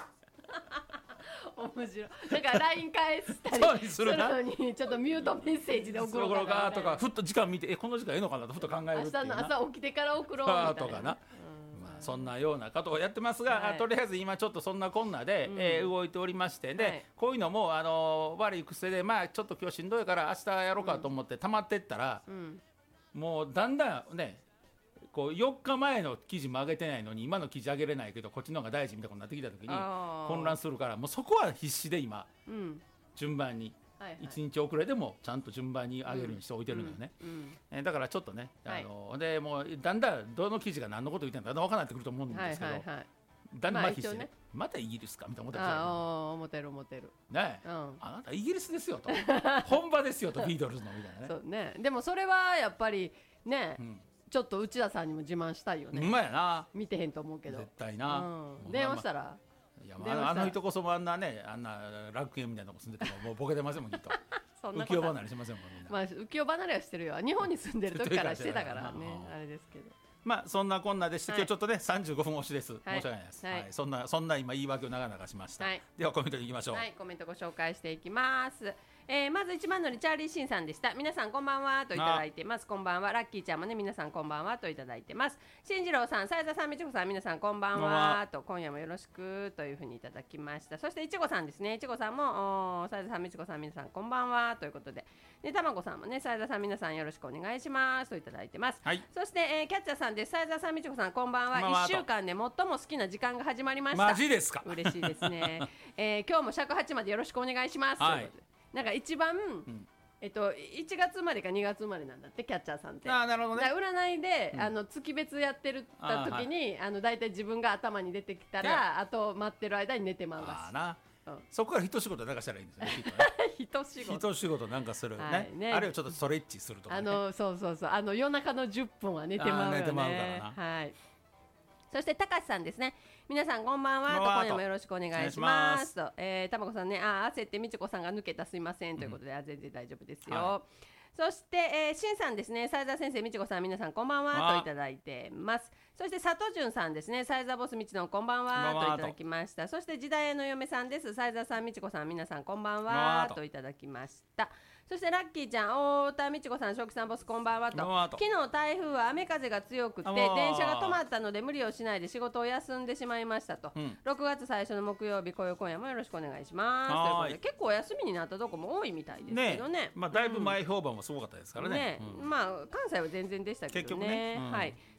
面白い。だから ライン 返したりするのにちょっとミュートメッセージで送ろうかなとか、ふっと時間見てえこの時間ええのかなとふっと考えるっていうな、 明日の朝起きてから送ろうみたいなとかな、まあ、そんなようなことをやってますが、はい、とりあえず今ちょっとそんなこんなで、うんえー、動いておりましてで、はい、こういうのもあの悪い癖でまあちょっと今日しんどいから明日やろうかと思って溜まってったら、うん、もうだんだんねこうよっかまえの記事も上げてないのに今の記事上げれないけどこっちの方が大事みたいなことになってきた時に混乱するからもうそこは必死で今、うん、順番にいちにち遅れでもちゃんと順番に上げるようにしておいてるのよね、うんうんえー、だからちょっとねあの、はい、でもうだんだんどの記事が何のこと言ってるのかだんだん分からなってくると思うんですけど、はいはいはい、だんだん必死で、ねまあ、またイギリスかみたいな思ってるああ思ってる思ってるねえ、うん、あなたイギリスですよと本場ですよとビートルズのみたいなねそうねでもそれはやっぱりね、うんちょっと内田さんにも自慢したいよね。 うまやな。 見てへんと思うけど。 絶対な。 うん、電話したら。 いや、まあ、あの人こそもあんなね、あんな楽園みたいなとこ住んでてももうボケてませんもんきっと。そんな浮世離れしませんもんみんな。 まあ浮世離れはしてるよ。日本に住んでる時からしてたからね。あれですけど。 まあそんなこんなでして、はい、今日ちょっとねさんじゅうごふん押しです、はい、申し訳ないです、はいはい、そんなそんな今言い訳を長々しました、はい、ではコメントに行きましょう。 はいコメントご紹介していきます。えー、まず一番乗りチャーリーシンさんでした。皆さんこんばんはといただいてます。こんばんは。ラッキーちゃんもね皆さんこんばんはといただいてます。新次郎さん、さやざさん、みちこさん皆さんこんばんはと今夜もよろしくというふうにいただきました。そしていちごさんですね。いちごさんもさやざさん、みちこさん皆さんこんばんはということで、でたまごさんもねさやざさん皆さんよろしくお願いしますといただいてます、はい、そして、えー、キャッチャーさんです。さやざさん、みちこさんこんばんは。いっしゅうかんで最も好きな時間が始まりました。 マジですか。 嬉しいですね、えー、今日も尺八までよろしくお願いします、はい、ということでなんか一番、うんえっと、いちがつまでかにがつまでなんだってキャッチャーさんって。 あなるほど、ね、 占いで、うん、あの月別やってるた時に、はい、あの大体自分が頭に出てきたらあと待ってる間に寝てまうらしい。 あな、うん、そこから一仕事なんかしたらいいんですよね一仕事一仕事なんかするね、はい、ねあるいはちょっとストレッチするとか、ね、 あのそうそうそうあの夜中のじゅっぷんは寝てまうよね。 寝てまうからな、 はい、そして高橋さんですね。皆さんこんばんはと今夜もよろしくお願いしますと、えー、たまこさんねあ焦ってみちこさんが抜けたすいませんということで、うん、あ全然大丈夫ですよ、はい、そして、えー、しんさんですね。さやざ先生みちこさん皆さんこんばんはといただいてます。そして佐藤潤さんですね。さやざボスみちのこんばんはといただきました。そして時代の嫁さんです。さやざさんみちこさん皆さんこんばんはといただきました。そしてラッキーちゃん、太田美智子さん、正気さんボスこんばんはと。昨日台風は雨風が強くて電車が止まったので無理をしないで仕事を休んでしまいましたと、うん、ろくがつ最初の木曜日こよ今夜もよろしくお願いしますということで、結構お休みになったとこも多いみたいですけどね、ね、 まあ、だいぶ前評判もすごかったですからね、 ね、うん、まあ関西は全然でしたけどね、ね、うん、はい。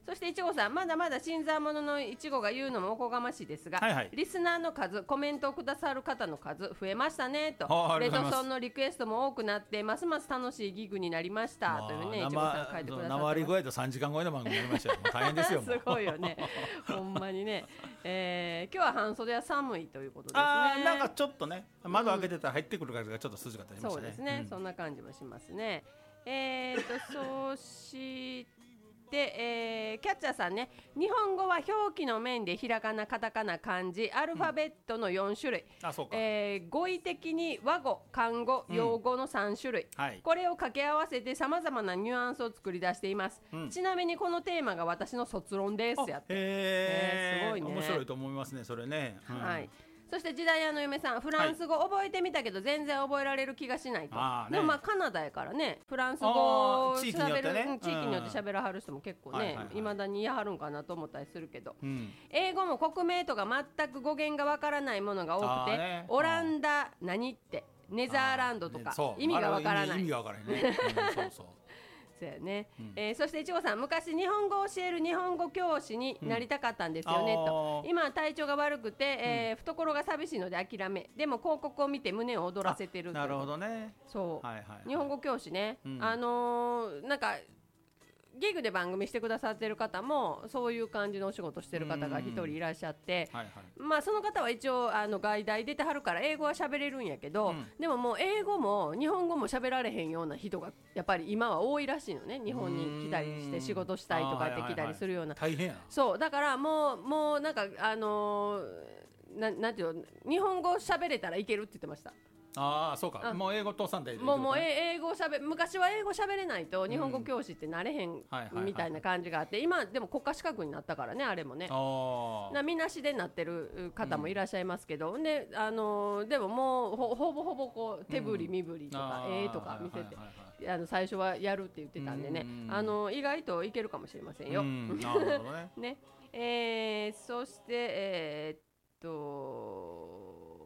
そしていちごさん、まだまだ新参者のいちごが言うのもおこがましいですが、はいはい、リスナーの数、コメントをくださる方の数増えましたねと、レトソンのリクエストも多くなってますます楽しいギグになりました、まあ、というね、いちごさん書いてくださってます。 なな割超えとさんじかん超えの番組になりましたよ。もう大変ですよ。 すごいよね。ほんまにね、えー、今日は半袖は寒いということですね。 あ、なんかちょっとね、窓開けてたら入ってくる風がちょっと涼しかったりしましたね。 そうですね、うん、そんな感じもしますね。えーとそうしてで、えー、キャッチャーさんね、日本語は表記の面でひらがな、カタカナ、漢字、アルファベットのよん種類、うん、あ、そうか、えー、語彙的に和語、漢語、用語のさん種類、うん、はい、これを掛け合わせてさまざまなニュアンスを作り出しています、うん、ちなみにこのテーマが私の卒論ですやって、 へー、えー、すごいね、面白いと思いますね、それね、 うん、はい。そして時代屋の嫁さん、フランス語覚えてみたけど全然覚えられる気がしないと、はい、でもまあカナダやからね、フランス語をしゃべる、ね、地域によってしゃべらはる人も結構ね、いまだにやはるんかなと思ったりするけど、うん、英語も国名とか全く語源がわからないものが多くて、ね、オランダ何ってネザーランドとか、ね、意味がわからない、 意味がわからないね、うん、そうそうそうやね、うん、えー、そしていちごさん、昔日本語を教える日本語教師になりたかったんですよね、うん、と今は体調が悪くて、えーうん、懐が寂しいので諦め、でも広告を見て胸を躍らせてる。 なるほどね。 そう、はいはいはい、日本語教師ね、うん、あのー、なんかギグで番組してくださってる方もそういう感じのお仕事してる方が一人いらっしゃって、はいはい、まあその方は一応あの外大出てはるから英語は喋れるんやけど、うん、でももう英語も日本語も喋られへんような人がやっぱり今は多いらしいのね。日本に来たりして仕事したいとかって来たりするような、 大変や。 そうだからもうもうなんかあのー、な, なんていうの、日本語喋れたらいけるって言ってました。 ああ、そうか、もう英語通さんでいい、ね、 もうもう英語しゃべ昔は英語しゃべれないと日本語教師ってなれへんみたいな感じがあって、今でも国家資格になったからね、あれもね、なみなしでなってる方もいらっしゃいますけど、うん、で, あのー、でももう ほ, ほぼほぼこう手振り身振りとか、うん、えーとか見せて、はいはいはい、あの最初はやるって言ってたんでね、うん、あの意外といけるかもしれませんよ、うん、なるほどね。ね、えー、そしてえー、っと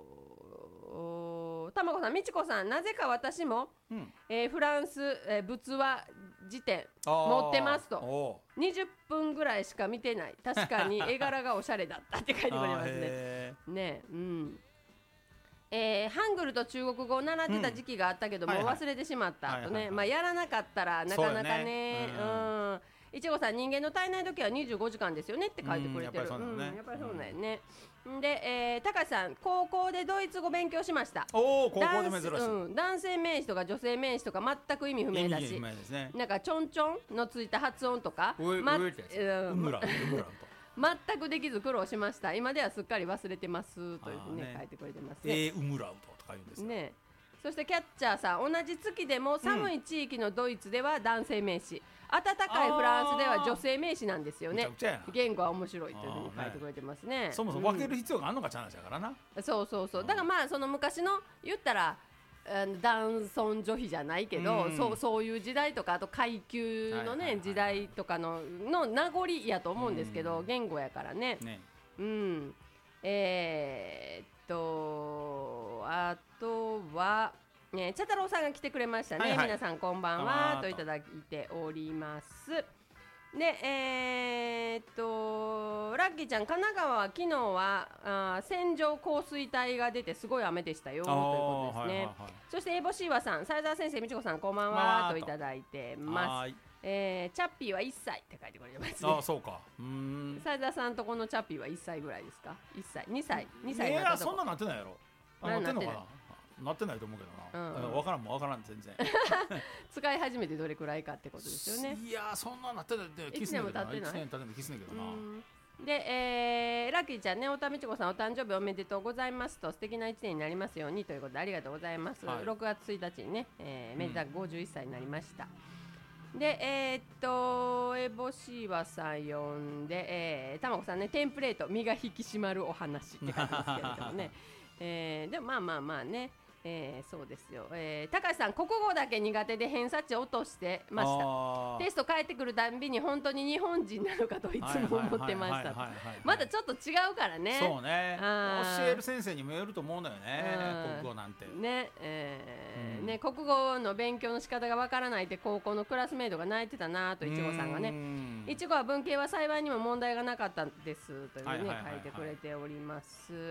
たまこさん、みちこさん、なぜか私も、うん、えー、フランス、えー、仏話辞典持ってますと、にじゅっぷんぐらいしか見てない、確かに絵柄がおしゃれだったって書いてくれますね。ね、うん、えー、ハングルと中国語を習ってた時期があったけど、うん、もう忘れてしまったとね、まあ、やらなかったらなかなかね、いちごさん、人間の体内時計はにじゅうごじかんですよねって書いてくれてる。やっぱりそうだよね、やっぱりそうだよね。で、えー、高橋さん、高校でドイツ語勉強しました。 おー、高校で珍しい、 うん、男性名詞とか女性名詞とか全く意味不明だし、ね、なんかちょんちょんのついた発音とか全くできず苦労しました。今ではすっかり忘れてますというふうに、ね、書いてくれてますね。 えー、ウムラウトとか言うんですね。 そしてキャッチャーさん、同じ月でも寒い地域のドイツでは男性名詞、うん、暖かいフランスでは女性名詞なんですよね。言語は面白いというふうに書いてくれてますね。 そもそも分ける必要があるのかちゃうのだからな、 うん、そうそうそう。だからまあその昔の言ったら男尊女卑じゃないけど、うん、そう、そういう時代とか、あと階級のね、はいはいはい、時代とかのの名残やと思うんですけど、うん、言語やからね。ね、うん、えー、っとあとは、ね、茶太郎さんが来てくれましたね、はいはい、皆さんこんばんはといただいております。で、えー、っとラッキーちゃん、神奈川は昨日はあ線状降水帯が出てすごい雨でしたよということですね、はいはいはい、そしてエボシーワさん、斉沢先生、みちこさんこんばんはといただいてます。えー、チャッピーはいっさいって書いてくれてますね。 あ、そうか。うーん、 斉沢さんとこのチャッピーはいっさいぐらいですか。いっさい、にさい、にさいになったとこ。いや、そんななってないやろ。あ、なってんのかな。なってないと思うけどな、うん、分からんもん分からん全然使い始めてどれくらいかってことですよね。 いや、そんななってないってキスねんけどな、いちねん経ってないキスねんけどな。 で、えー、ラッキーちゃんね、おたみちこさんお誕生日おめでとうございますと、素敵な一年になりますようにということでありがとうございます、はい、ろくがつついたちにね、えー、めでたくごじゅういっさいになりました、うん、で、えー、っとエボシーワさん呼んで、えー、たまこさんね、テンプレート身が引き締まるお話って書いてますけれどもねえー、でもまあまあまあね、 えー、そうですよ、えー、高橋さん国語だけ苦手で偏差値落としてました。テスト返ってくるたんびに本当に日本人なのかといつも思ってました。まだちょっと違うからね。 そうね、教える先生にもよると思うのよね、国語なんてね、えーうん、ね、国語の勉強の仕方がわからないって高校のクラスメイトが泣いてたなといちごさんがね、いちごは文系は幸いにも問題がなかったんですというふうに、ね、書いてくれております。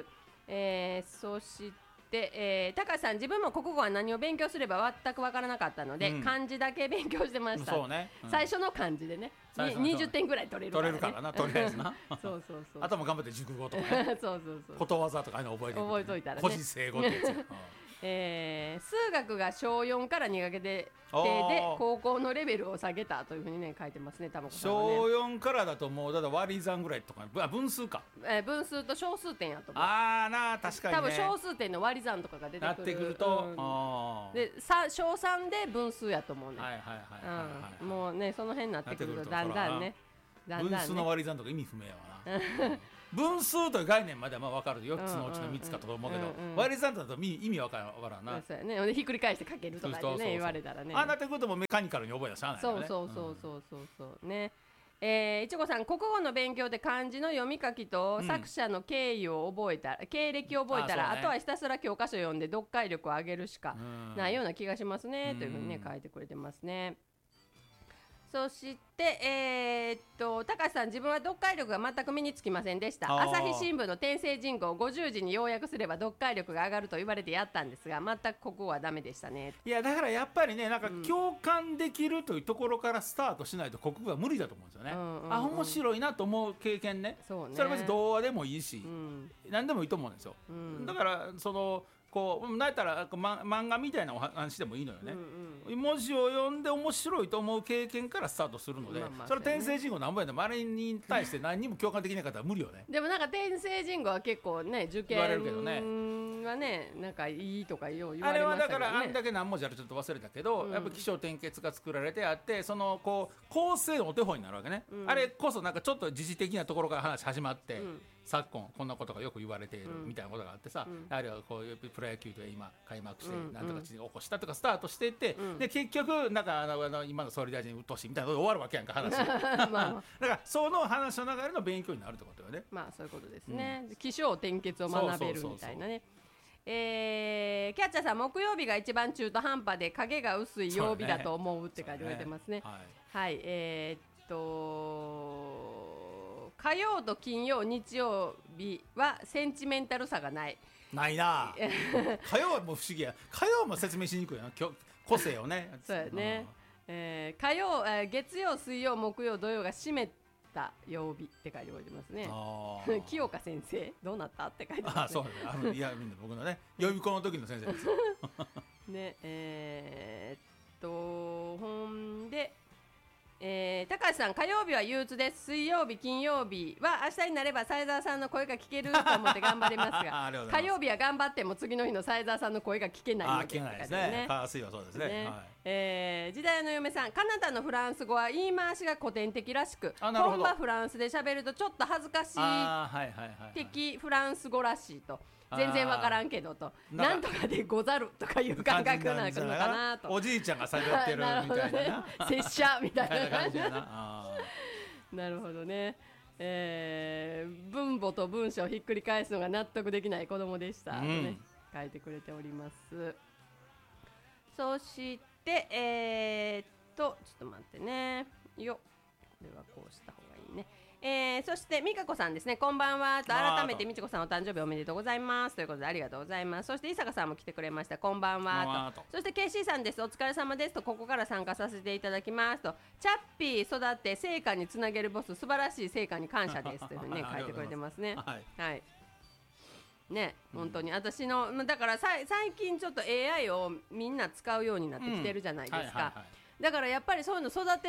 えー、そしてで、えー、高橋さん自分も国語は何を勉強すれば全く分からなかったので、うん、漢字だけ勉強してました。 そうね、うん、 最初の漢字でねにじゅってんぐらい取れるから、ね、 取れるからな、とりあえずなそうそうそう、 あとも頑張って熟語とかねそうそうそう、ことわざとかああいうの覚えて、ね、 覚えといたらね、 古事成語ってやつ、うんえー、数学がしょうよんから苦手でで高校のレベルを下げたというふうにね書いてますね、たまこさんはね。 しょうよんからだともうだから割り算ぐらいとか、分数か、 えー、分数と小数点やと思う。 ああな、確かにね、 多分小数点の割り算とかが出てくる、 なってくると、うん、 あで小さんで分数やと思うね。はいはいはいはい、もうねその辺になってくるとだんだんね、だんだんね、 分数の割り算とか意味不明やわな分数という概念まではまあ分かる、よっつのうちのみっつかと思うけど、うんうんうん、割り算だと意味分からん分からんな。 そうやね、ひっくり返してかけるとかでね、そうそうそうそう言われたらね、 ああなってくるともメカニカルに覚え出しゃあないよね。 そうそうそうそうそうそうね。えー、いちごさん国語の勉強で漢字の読み書きと作者の経緯を覚えた、うん、経歴を覚えたら あ,、ね、あとはひたすら教科書読んで読解力を上げるしかないような気がしますね、うん、というふうにね書いてくれてますね。そして、えー、っと高橋さん自分は読解力が全く身につきませんでした。朝日新聞の天聖人語をごじゅうじに要約すれば読解力が上がると言われてやったんですが、全く国語はダメでしたね。 いやだからやっぱりね、なんか共感できるというところからスタートしないと国語は無理だと思うんですよね、うんうんうん、あ面白いなと思う経験 ね, そうね、それは別に童話でもいいし、うん、何でもいいと思うんですよ、うん、だからそのこうなんやったら、ま、漫画みたいなお話でもいいのよね、うんうん、文字を読んで面白いと思う経験からスタートするので、まあまあそれは天聖人語なんぼやでもあれに対して何にも共感できなかったら無理よねでもなんか天聖人語は結構ね受験はねなんかいいとかよう言われましたけどね。 あれはだからあんだけ何文字あるちょっと忘れたけど、うん、やっぱ起承転結が作られてあって、そのこう構成のお手本になるわけね、うん、あれこそなんかちょっと時事的なところから話始まって、うん、昨今こんなことがよく言われているみたいなことがあってさ、うん、あるいはこういうプロ野球で今開幕して何とか起こしたとかスタートしていって、うん、で結局なんかあのあの今の総理大臣うっとうしいみたいなので終わるわけやんか話まあ、まあ、だからその話の流れの勉強になるってことよね。 まあそういうことですね、うん、起承転結を学べるみたいなね。えー、キャッチャーさん木曜日が一番中途半端で影が薄い曜日だと思うって書いてくれてますね。ねはい、はい、えー、っと火曜と金曜日曜日はセンチメンタルさがないないな火曜はもう不思議や、火曜も説明しにくいな個性をねそうやね、うんえー、火曜、えー、月曜水曜木曜土曜が締めた曜日って書いておりますね。清岡先生どうなったって書いてますね。 あそうですね、あのいやみんな僕のね予備校の時の先生ですねえー、っとほんでえー、高橋さん火曜日は憂鬱です。水曜日金曜日は明日になれば斉沢さんの声が聞けると思って頑張りますが火曜日は頑張っても次の日の斉沢さんの声が聞けないので、 あ聞けないですね。火水はそうですね、ねはいえー、時代の嫁さんカナダのフランス語は言い回しが古典的らしく本場フランスで喋るとちょっと恥ずかしい的フランス語らしいと全然わからんけどとなんとかでござるとかいう感覚なのかなとおじいちゃんが喋ってるみたいなな拙者みたいな感じやなあなるほどね、えー、文母と文章をひっくり返すのが納得できない子供でした、うんとね、書いてくれております。そしてえー、っとちょっと待ってねよこれはこうした方がいいね。えー、そして美香子さんですね、こんばんはと改めて美智子さんお誕生日おめでとうございますということでありがとうございます。そして伊坂さんも来てくれました、こんばんはと。そして ケーシー さんです、お疲れ様ですと、ここから参加させていただきますと、チャッピー育って成果につなげるボス、素晴らしい成果に感謝ですというふうにね書いてくれてますね。はい、はいね、本当に私のだからさ最近ちょっと エーアイ をみんな使うようになってきてるじゃないですか。だからやっぱりそういうの育て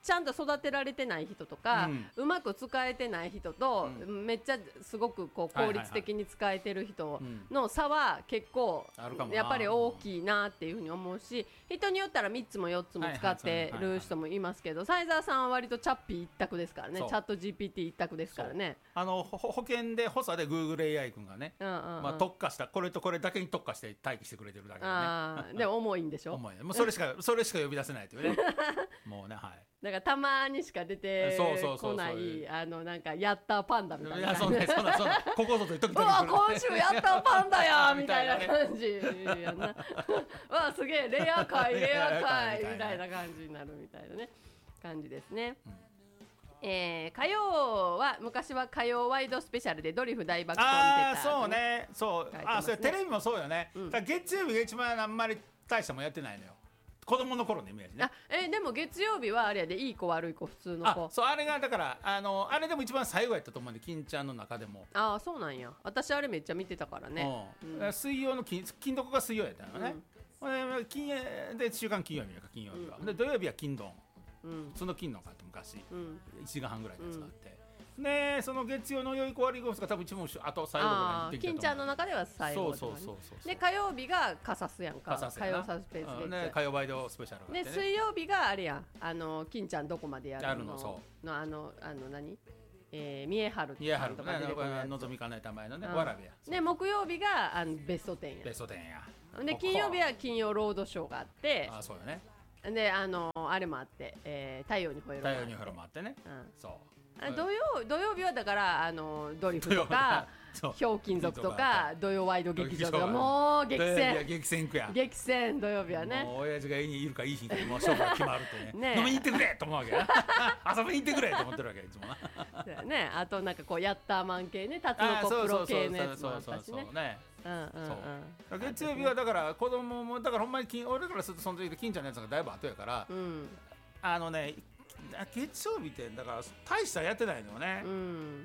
ちゃんと育てられてない人とか、うん、うまく使えてない人と、うん、めっちゃすごくこう効率的に使えてる人の差は結構やっぱり大きいなっていうふうに思うし、人によったらみっつもよっつも使ってる人もいますけど、サイザーさんは割とチャッピー一択ですからね。チャット ジーピーティー 一択ですからね。 あの保険で補佐で Google エーアイ 君がね、うんうんうん、まあ、特化したこれとこれだけに特化して待機してくれてるだけでね。 あでも重いんでしょ。 重い、もうそれしかそれしか呼び出せないというねもうね、はい、 だからたまにしか出てこないあのなんかヤッターパンダみたいな、いやそんなそんなそんなここぞという時々うわ今週ヤッターパンダやみたいな感じやなわすげえレア界レア界みたいな感じになるみたいなね感じですね、うん、えー、火曜は昔は火曜ワイドスペシャルでドリフ大爆笑見てた、ね、 ああそうねそう、ね、あそれテレビもそうよね、うん、だ月曜日が一番あんまり大したもんやってないのよ、子供の頃のイメージね。 あえでも月曜日はあれやでいい子悪い子普通の子。 あそうあれがだからあのあれでも一番最後やったと思うんで金ちゃんの中でも。 あそうなんや。私あれめっちゃ見てたからね、 うんうん、水曜の金金どこが水曜やったのね、うん、金で週刊金曜日やか金曜日は、うん、で土曜日は金丼、うん、その金丼があって昔、うん、いちじかんはんぐらいのやつがあって、うん、でその月曜の良い子悪い子が多分一問あと最後ぐらいに金ちゃんの中では最後、ね、そうそうそうそうで火曜日がカサスやんか、火曜サスペンスで、 ね、火曜ワイドスペシャルがあって、 ね、で水曜日があれやんあの金ちゃんどこまでやるのそうのあのあの何えー、三重春さんとか出てくるやつ、 のぞみかなえた前のね、わらびや。 で木曜日があのベストテンや。 ベストテンや。 で金曜日は金曜ロードショーがあって、 あそうよね。 であのあれもあって、えー、太陽にほえろ。 太陽にほえろもあってね。うん、そう。 土曜土曜日はだからあのドリフとかひょうきん族とか土曜ワイド劇場とかもう激戦激戦区や激戦土曜日はねもう親父が家にいるかいい日にもう勝負が決まるってね飲みに行ってくれと思うわけや遊びに行ってくれと思ってるわけいつもなねあとなんかこうヤッターマン系ねタツノコプロ系のやつもあったしね月曜日はだから子供もだからほんまに俺からするとその時で金ちゃんのやつがだいぶ後やからあのね月曜日ってだから大したやってないのよね、うん、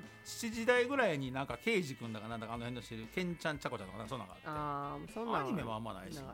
しちじ台ぐらいになんか刑事くんだかなんだかあの辺のしてるケンちゃんちゃこちゃんとかそんなのがあってあそんなアニメもあんまないしね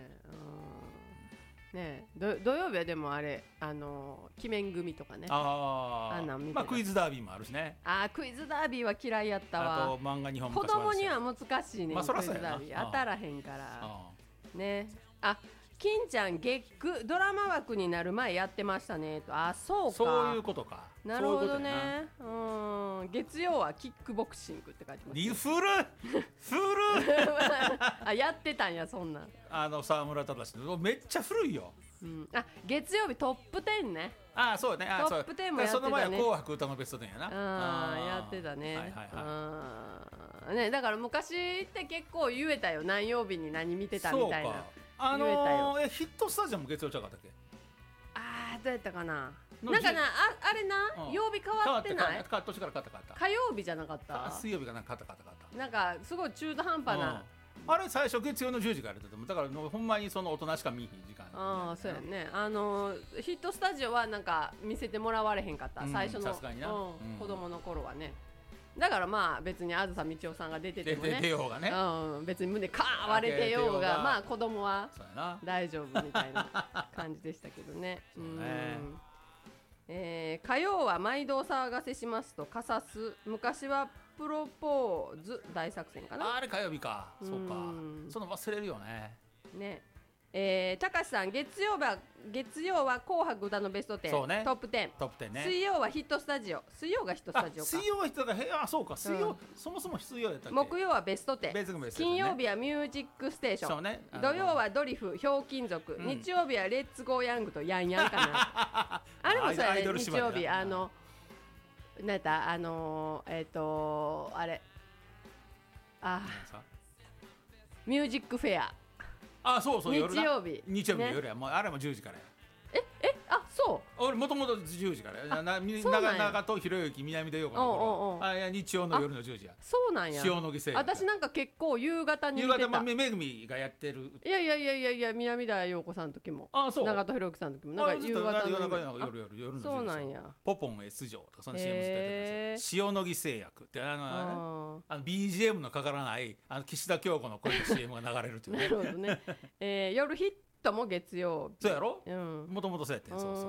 ねえ土曜日はでもあれあの鬼面組とかねああんなん見てまあクイズダービーもあるしねあクイズダービーは嫌いやったわあと漫画日本子供には難しいね、 まあ、 クイズダービー当たらへんからねあ金ちゃん月9ドラマ枠になる前やってましたねとあそうかそういうことかなるほどねうん月曜はキックボクシングって書いてますリフルフルあやってたんやそんなんあの沢村忠めっちゃ古いよ、 うん、あ月曜日トップテンねあそうねあトップテンもやってたねその前は紅白歌のベストテンやなあやってたね、はいはいはいね、だから昔って結構言えたよ何曜日に何見てたみたいなあのー、えヒットスタジアム月曜ちゃうかったっけあーどうやったかななんかなああれな、うん、曜日変わってない変わって年から変わった変わった火曜日じゃなかった水曜日かなんか変わった変わったなんかすごい中途半端な、 うん、あれ最初月曜のじゅうじからやってたもんだからほんまにその大人しか見ひん時間ああそうやねあのー、ヒットスタジオはなんか見せてもらわれへんかった、うん、最初の、うん、子供の頃はねだからまあ別にあずさみちおさんが出ててもね出ようがね、 うん、別に胸カー割れてようがまあ子供は大丈夫みたいな感じでしたけどねうんえー、火曜は毎度お騒がせしますとカサス昔はプロポーズ大作戦かなあれ火曜日かそうかその忘れるよねねえー、高橋さん月曜は月曜は紅白歌のベストテン、ね、トップテン、 トップテンね、 水曜はヒットスタジオ水曜がヒットスタジオか水曜はヒットだからあそうか水曜、うん、そもそも水曜やったっけ木曜はベストテン、 ベストテン金曜日はミュージックステーション、ね、土曜はドリフひょうきん族、うん、日曜日はレッツゴーヤングとヤンヤンかなあれもそうやね日曜日あのなんやったあのー、えっ、ー、とあれあミュージックフェアあそうそう日曜日日曜日の夜や、ね、もうあれもじゅうじからやええあそう俺もともとじゅうじからやな長長とひろゆき南でようかの頃あいや日曜の夜のじゅうじやそうなんや塩野義製薬私なんか結構夕方に見てた夕方めぐみがやってるいやいやいやいやいや南田陽子さんの時もあそう長門ひろゆきさんの時もなんか夕方の夜夜夜夜のそうなんやポポン S 城とかその シーエム 出てる塩野義製薬ってあのあの ビージーエム のかからないあの岸田京子の声の シーエム が流れるというねなるほどね、えー、夜ヒットも月曜日そうやろもともとそうやってんそうそう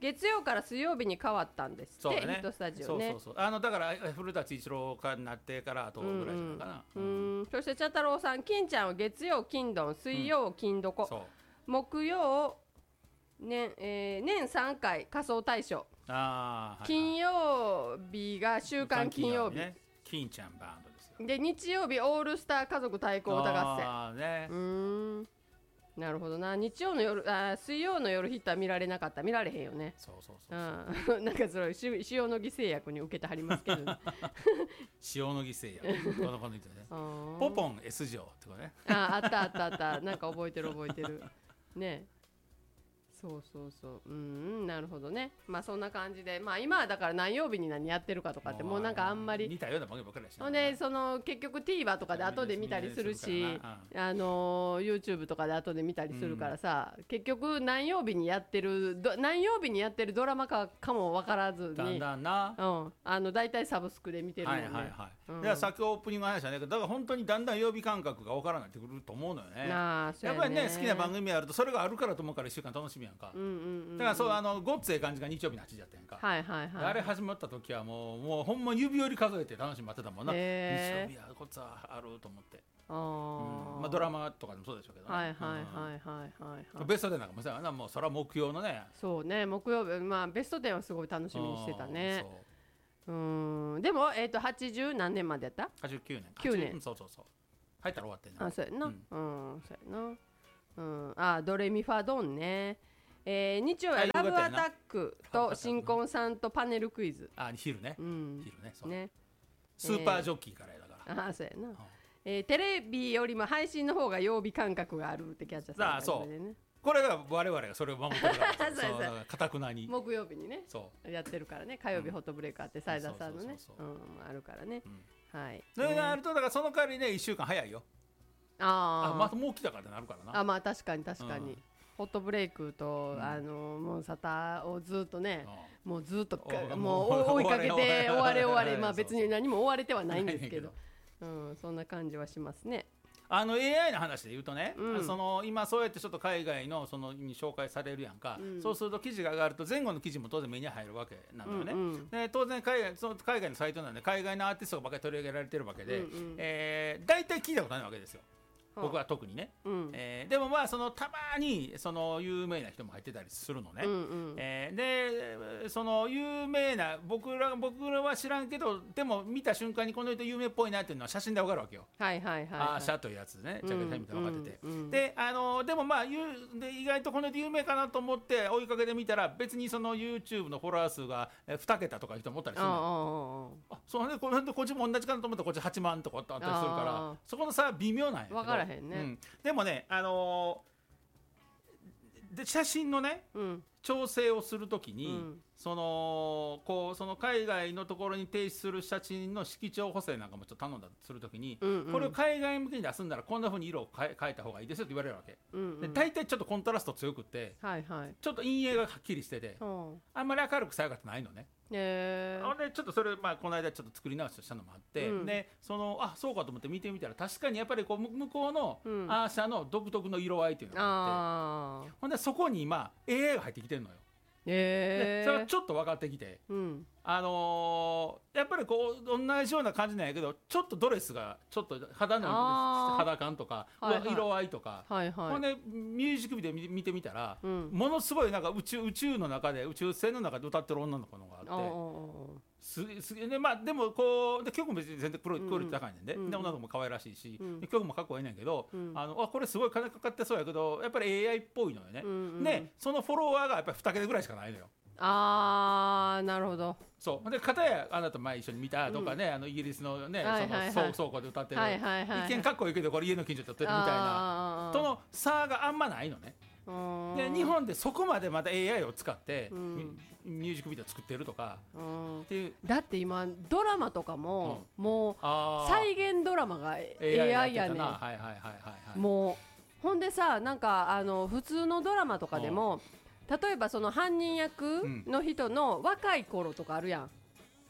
月曜から水曜日に変わったんですって、ね、ヒットスタジオね。 そうそうそう、あのだから古舘一郎かになってからあとぐらいじゃないかな。 うん、うんうん、そして茶太郎さん、金ちゃんは月曜金どん、水曜金どこ、うん、木曜年、えー、年さんかい仮装大賞、あ、はいはい、金曜日が週刊金曜日、ね、 金ちゃんバンドですよ。 で日曜日オールスター家族対抗歌合戦。 あ、ね、 うーん、なるほどな。日曜の夜、あ、水曜の夜ヒットは見られなかった、見られへんよね。 そうそうそうそう、 うん、なんかそれ塩野義製薬に受けてはりますけど、ね、 塩野義製薬この子の人ねポポン S 錠ってことね。 あ、あったあったあった、なんか覚えてる覚えてるね。そうそうそう、うん、なるほどね。まあそんな感じで、まあ今はだから何曜日に何やってるかとかってもうなんかあんまり似たようなものばっかりだし、 ほんでその結局 TVer とかで後で見たりするし、あの YouTube とかで後で見たりするからさ、うん、結局何曜日にやってる何曜日にやってるドラマかかも分からずにだんだんな、 うん、あのだいたいサブスクで見てるもんね。はいはいはい、 うん、だからさっきオープニングの話じゃないけど、だから本当にだんだん曜日感覚が分からなってくると思うのよね。あ、そうやね、やっぱりね好きな番組あるとそれがあるからと思うからいっしゅうかん楽しみやんか、うんうんうん、だからそう、あのごっつええ感じが日曜日のはちじやったやんか、はいはいはい、あれ始まった時はもうもうほんま指折り数えて楽しみ待ってたもんな。日曜日やごっつはあると思って、あ、うん、まあ、ドラマとかでもそうでしょうけどね。はいはいはいはいはい、ベストテンなんかもそうやな、もうそれは目標のね。そうね、木曜日、まあベストテンはすごい楽しみにしてたね。う、うん、でもえっ、ー、とはちじゅう何年までやった？はちじゅうきゅうねん。きゅうねん、うん、そうそうそう。入ったら終わってんね。あ、そうやな。うん、うん、そうやな。うん、あ、ドレミファドンね。えー、日曜はラブアタックと新婚さんとパネルクイズ。あ、昼ね、うん、昼ね、そうね、スーパージョッキーからやだから、えー、あ、そうやな、うん、えー、テレビよりも配信の方が曜日感覚があるってキャッチャーさん、ね、あ、そう、これが我々がそれを守ってるからそうかたくなに木曜日にね、そうやってるからね。火曜日ホットブレイクあってサイダーさんのね、あるからね、うん、はい。それがあるとだからその代わりねいっしゅうかん早いよ。ああ、またもう来たからってなるからな。あ、まあ確かに確かに、うん、ホットブレイクと、うん、あのモンサタをずっとね、うん、もうずっともう追いかけて終われ終われまあ別に何も追われてはないんですけど、うん、そんな感じはしますね。あの エーアイ の話で言うとね、うん、その今そうやってちょっと海外のそのに紹介されるやんか、うん、そうすると記事が上がると前後の記事も当然目に入るわけなのよね、うんうん、で当然海外、その海外のサイトなんで海外のアーティストばっかり取り上げられてるわけで、うんうん、えー、大体聞いたことないわけですよ、僕は特にね、うん、えー、でもまあそのたまにその有名な人も入ってたりするのね、うんうん、えー、でその有名な僕ら僕らは知らんけどでも見た瞬間にこの人有名っぽいなっていうのは写真でわかるわけよ。はいはいはい、はい、アーシャというやつね、ジャケット見て分かってて、うんうんうん、であのでもまあで意外とこの人有名かなと思って追いかけてみたら別にその YouTube のフォロワー数がに桁とかいう人もおったりするの。ああ、そうね、このこっちも同じかなと思ったらこっちはちまんとかあったりするからそこの差は微妙なんやけど分からへんね、うん、でもね、あのー、で写真のね、うん、調整をするときに、うん、そのこうその海外のところに提出する写真の色調補正なんかもちょっと頼んだりするときに、うんうん、これを海外向けに出すんならこんな風に色を変え、変えた方がいいですよって言われるわけ、うんうん、で大体ちょっとコントラスト強くって、はいはい、ちょっと陰影がはっきりしてて、うん、あんまり明るくさやかってないのね。えー、でちょっとそれ、まあ、この間ちょっと作り直ししたのもあって、うん、でそのあそうかと思って見てみたら確かにやっぱりこう向こうのアーシャの独特の色合いっていうのがあって、うん、ほんでそこに今 エーアイ が入ってきてるのよ。えー、でそれはちょっと分かってきて、うん、あのー、やっぱりこう同じような感じなんやけどちょっとドレスがちょっと肌の肌感とか、はいはい、色合いとか、はいはい、ほんでミュージックビデオ見てみたら、うん、ものすごいなんか宇宙、宇宙の中で宇宙船の中で歌ってる女の子のがあってすすで、まあ、でもこうで曲も別に全然クオリティ高いねんで、うん、で女の子も可愛らしいし、うん、曲もかっこいいねんけど、うん、あのあこれすごい金かかってそうやけどやっぱり エーアイ っぽいのよね、うんうん、でそのフォロワーがやっぱりに桁ぐらいしかないのよ。あーなるほど。そうで片やあなた前一緒に見たとかね、うん、あのイギリスのね、はいはいはい、その倉庫で歌ってる、はいはいはい、一見かっこいいけどこれ家の近所で歌ってるみたいなとの差があんまないのね。で日本でそこまでまた エーアイ を使って、うん、ミュージックビデオ作ってるとかっていう。だって今ドラマとかも、うん、もう再現ドラマが エーアイ やねん。もうほんでさなんかあの普通のドラマとかでも、例えばその犯人役の人の若い頃とかあるやん、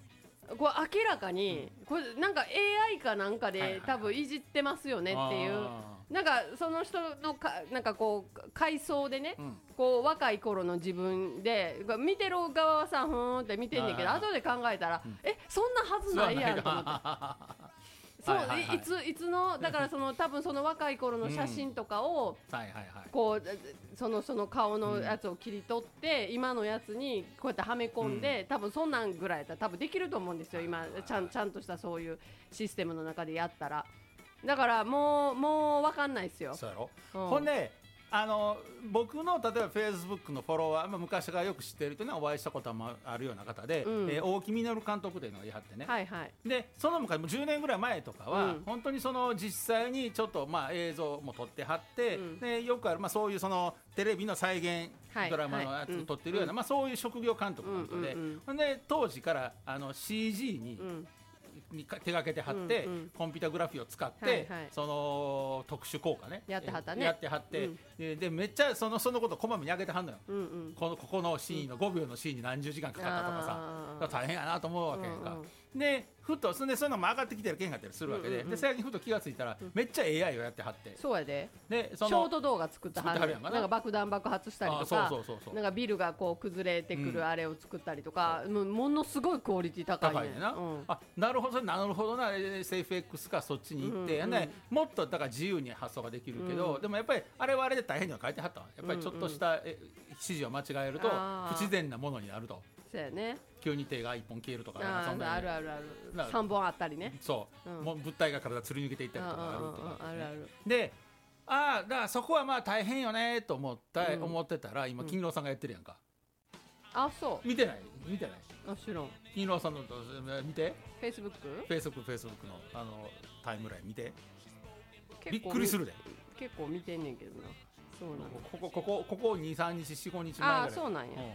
これ明らかに、これなんか エーアイ かなんかで多分いじってますよねっていう、なんかその人のかなんかこう回想でね、うん、こう若い頃の自分で見てる側はさふーんって見てんねんけど、後で考えたら、うん、えそんなはずないやんと思ってそう、はいはいはい、いついつのだからその多分その若い頃の写真とかを、うんはいはいはい、こうそのその顔のやつを切り取って、うん、今のやつにこうやってはめ込んで、うん、多分そんなんぐらいやったら多分できると思うんですよ今ちゃんちゃんとしたそういうシステムの中でやったら。だからもうもう分かんないですよ。 そうやろ、うん、ほんであの僕の例えばフェイスブックのフォロワー、まあ、昔からよく知っているというのはお会いしたこともあるような方で、うん、えー、大木実監督というのがいはってね、 はいはい、 でその昔もじゅうねんぐらい前とかは、うん、本当にその実際にちょっとまあ映像も撮ってはって、うん、でよくある、まあ、そういうそのテレビの再現ドラマのやつを撮ってるような、はいはい、まあ、そういう職業監督の人で、うんうん、で当時からあの シージー に、うんに手がけてはって、うんうん、コンピュータグラフィーを使って、はいはい、その特殊効果ねやってはったねやってはって、うん、で, でめっちゃそのそのことをこまめに上げてはんのよ、うんうん、このここのシーンのごびょうのシーンに何十時間かかったとかさ、大変やなと思うわけやんか、うんうん、でふとそんでそういうのも上がってきてるけんかったりするわけで、うんうんうん、で最近ふと気がついたら、うん、めっちゃ エーアイ をやってはって、 そうやで、 でそのショート動画作ったはるやんかな、なんか爆弾爆発したりとか、そうそうそうそうなんかビルがこう崩れてくるあれを作ったりとか、うん、も, ものすごいクオリティ高いね、 高いねな、うん、あなるほどなるほどな エスエフエックス かそっちに行って、うんうんね、もっとだから自由に発想ができるけど、うん、でもやっぱりあれはあれで大変には書いてはったわ。やっぱりちょっとした、うんうん、指示を間違えると不自然なものになると。 そうやね、 急に手がいっぽん消えるとか、 あそんなあるあるあるさんぼんあったりね、 そう、うん、もう物体が体つり抜けていったりとかあるとか、 ね、あるあるで、ああだからそこはまあ大変よねと思った、うん、思ってたら今金郎さんがやってるやんか、 うん、あそう見てない見てないあ知らん、 金郎さんの見て、 フェイスブックフェイスブックフェイスブックのあのタイムライン見て、びっくりするで、 結構見てんねんけどな、そうなんここここここにさんにちしごにちまえぐらい、 あそうなんや、うん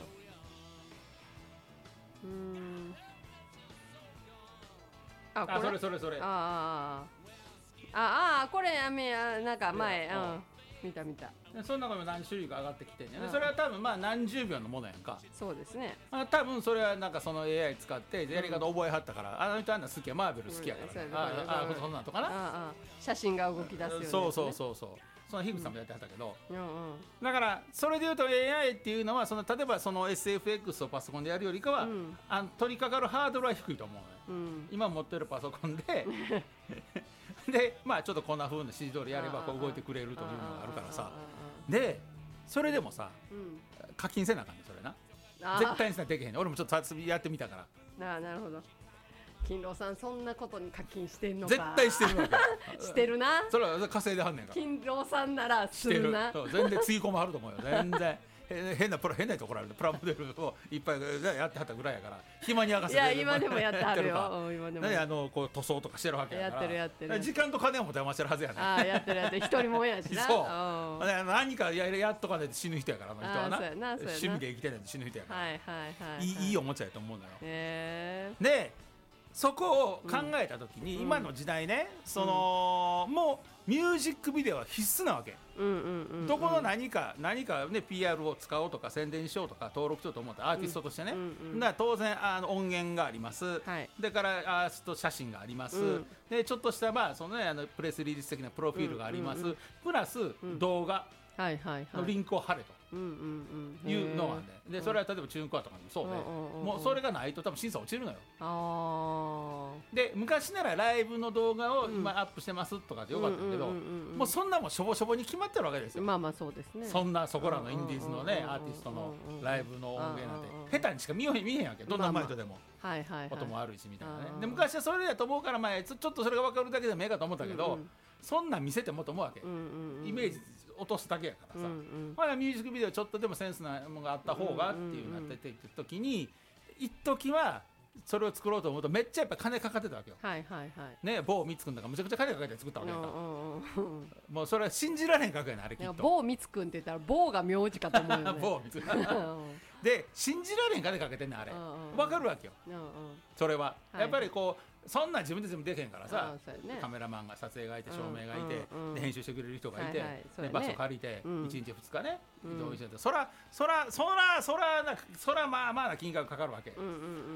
うーんあこれあそれそれそれああああこれやめやなんか前、うん、見た見た、 その中にも何種類か上がってきてんね、それは多分まあ何十秒のものやんか、 そうですね、 あ多分それはなんかその エーアイ 使ってやり方覚えはったから、うん、あの人あんな好きやマーベル好きやから、うん、あああそんなんとかな、ああ写真が動き出すよね、 そうそうそうそう、その樋口さんもやってはったけど、 うんうんうん、 だからそれでいうと エーアイ っていうのはその例えばその エスエフエックス をパソコンでやるよりかは、うん、あの取り掛かるハードルは低いと思う、うん、今持ってるパソコンででまあちょっとこんな風な指示通りやればこう動いてくれるというのがあるからさ、でそれでもさ、うん、課金せなあかんねそれな、絶対にせなできへんね、俺もちょっとやってみたから、 あなるほど、金郎さんそんなことに課金してんのか、 絶対してるわけしてるな、 それは稼いではんねんから、 金郎さんならするな、 そう全然つぎ込まはると思うよ全然変なプラ変なところあるプラモデルをいっぱいやってはったぐらいやから暇に明かせて、 いや今でもやってはるよ今でも何あのこう塗装とかしてるわけやからやってるやってる、 時間と金を持て余してるはずやねああやってるやってる一人もやしなそう何かややっとかないと死ぬ人やからあの人はな、趣味で生きてないと死ぬ人やから、 はいはいはい、 いいいいおもちゃやと思うのよ、 へーでそこを考えたときに、うん、今の時代ね、その、うん、もうミュージックビデオは必須なわけ、 うんうんうんうん、 どこの何か何かね ピーアール を使おうとか宣伝しようとか登録しようと思ったアーティストとしてね、うんうんうん、だから当然あの音源があります、はい、だからアーティスト写真があります、うん、でちょっとしたまあそのねあのプレスリリース的なプロフィールがあります、うんうんうん、プラス動画のリンクを貼れと。うんうんうん、いうのがね、でそれは例えばチューンコアとかにもそうで、うん、もうそれがないと多分審査落ちるのよ。あで昔ならライブの動画を今アップしてますとかでよかったけど、もうそんなもんしょぼしょぼに決まってるわけですよ。 まあまあそうですね。そんなそこらのインディーズのねアーティストのライブの音源なんて下手にしか見えへん見えへんわけ、どんな前とでも、まあまあ、こともあるしみたいなね。で昔はそれだと思うから前ちょっとそれが分かるだけでもええかと思ったけど、うんうん、そんなん見せてもと思うわけ、うんうんうん、イメージ落とすだけやからさ、うんうん、まだミュージックビデオちょっとでもセンスなものがあった方がっていうなってていく時に一時はそれを作ろうと思うとめっちゃやっぱ金かかってたわけよ、はいはいはいね、某光くんだからむちゃくちゃ金かかって作ったわけやから、うんうんうん、もうそれは信じられへんかけやなあれきっと。 某光くんって言ったら某が名字かと思うよね某光くんで信じられん金かけてんねんあれ、分かるわけよ、うんうん、それは、はい、やっぱりこうそんな自分で全部できへんからさ、ね、カメラマンが撮影がいて照明がいて、うんうんうん、で編集してくれる人がいて、はいはいでね、場所借りて、うん、いちにちふつかね、うん、そらそらそらそらなそらまあまあな金額かかるわけ、うんうんうん、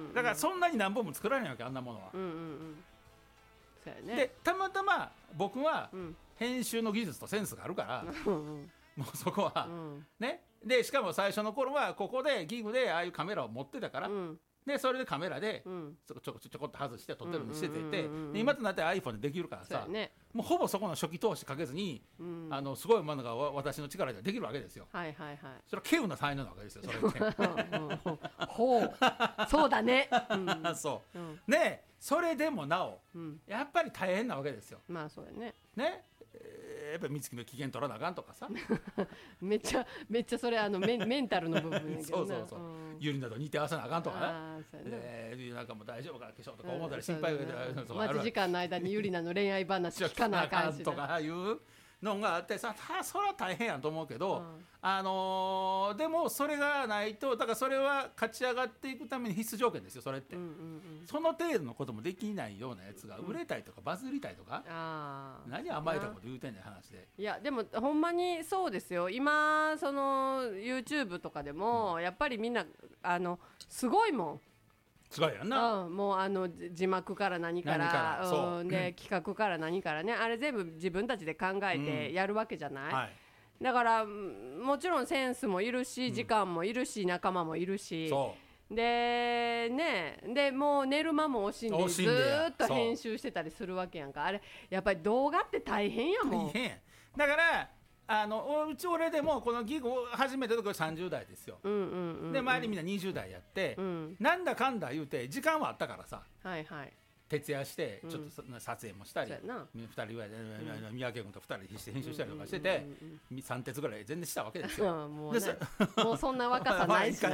だからそんなに何本も作られないわけあんなものは、うんうんうんそうやね、でたまたま僕は編集の技術とセンスがあるから、うんうん、もうそこは、うん、ねでしかも最初の頃はここでギグでああいうカメラを持ってたから、うん、でそれでカメラでちょこちょこちょこっと外して撮ってるようにしてていて、今となって iPhone でできるからさ、ね、もうほぼそこの初期投資かけずに、うん、あのすごいものが私の力でできるわけですよ、はいはいはい、それは稀有な才能なわけですよそれってほうそうだね、 うん、そう、うん、ねそれでもなお、うん、やっぱり大変なわけですよ、 まあそうやねねやっぱり美月の機嫌取らなあかんとかさめっちゃめっちゃそれあのメン、メンタルの部分やけどなそうそうそう、うん、ユリなど似て合わせなあかんとかねユリなんかも大丈夫か化粧とか思ったり心配が、 うん、待ち時間の間にユリナの恋愛話聞かなあかんしとかいうのがあってさそれは大変やと思うけど、うん、あのー、でもそれがないとだからそれは勝ち上がっていくために必須条件ですよそれって、うんうんうん、その程度のこともできないようなやつが売れたいとかバズりたいとか、うん、何甘えたこと言うてんねん話でいやでもほんまにそうですよ今その YouTube とかでも、うん、やっぱりみんなあのすごいもんすごいやんな、 うん、もうあの字幕から何から、からうん、で企画から何からねあれ全部自分たちで考えてやるわけじゃない、うんはい、だからもちろんセンスもいるし、うん、時間もいるし仲間もいるしでねでもう寝る間も惜しんでずーっと編集してたりするわけやんかあれやっぱり動画って大変やもん大変だからあのうち俺でもこのギグを始めた時はさんじゅう代ですよ、うんうんうんうん、で周りみんなにじゅう代やって、うん、なんだかんだ言うて時間はあったからさ、はいはい、徹夜してちょっと撮影もしたり、うん、ふたりぐらいで、うん、三宅君とふたりで編集したりとかしてて、うんうんうん、さん鉄ぐらい全然したわけですよ、 うん、もうねもうそんな若さないしな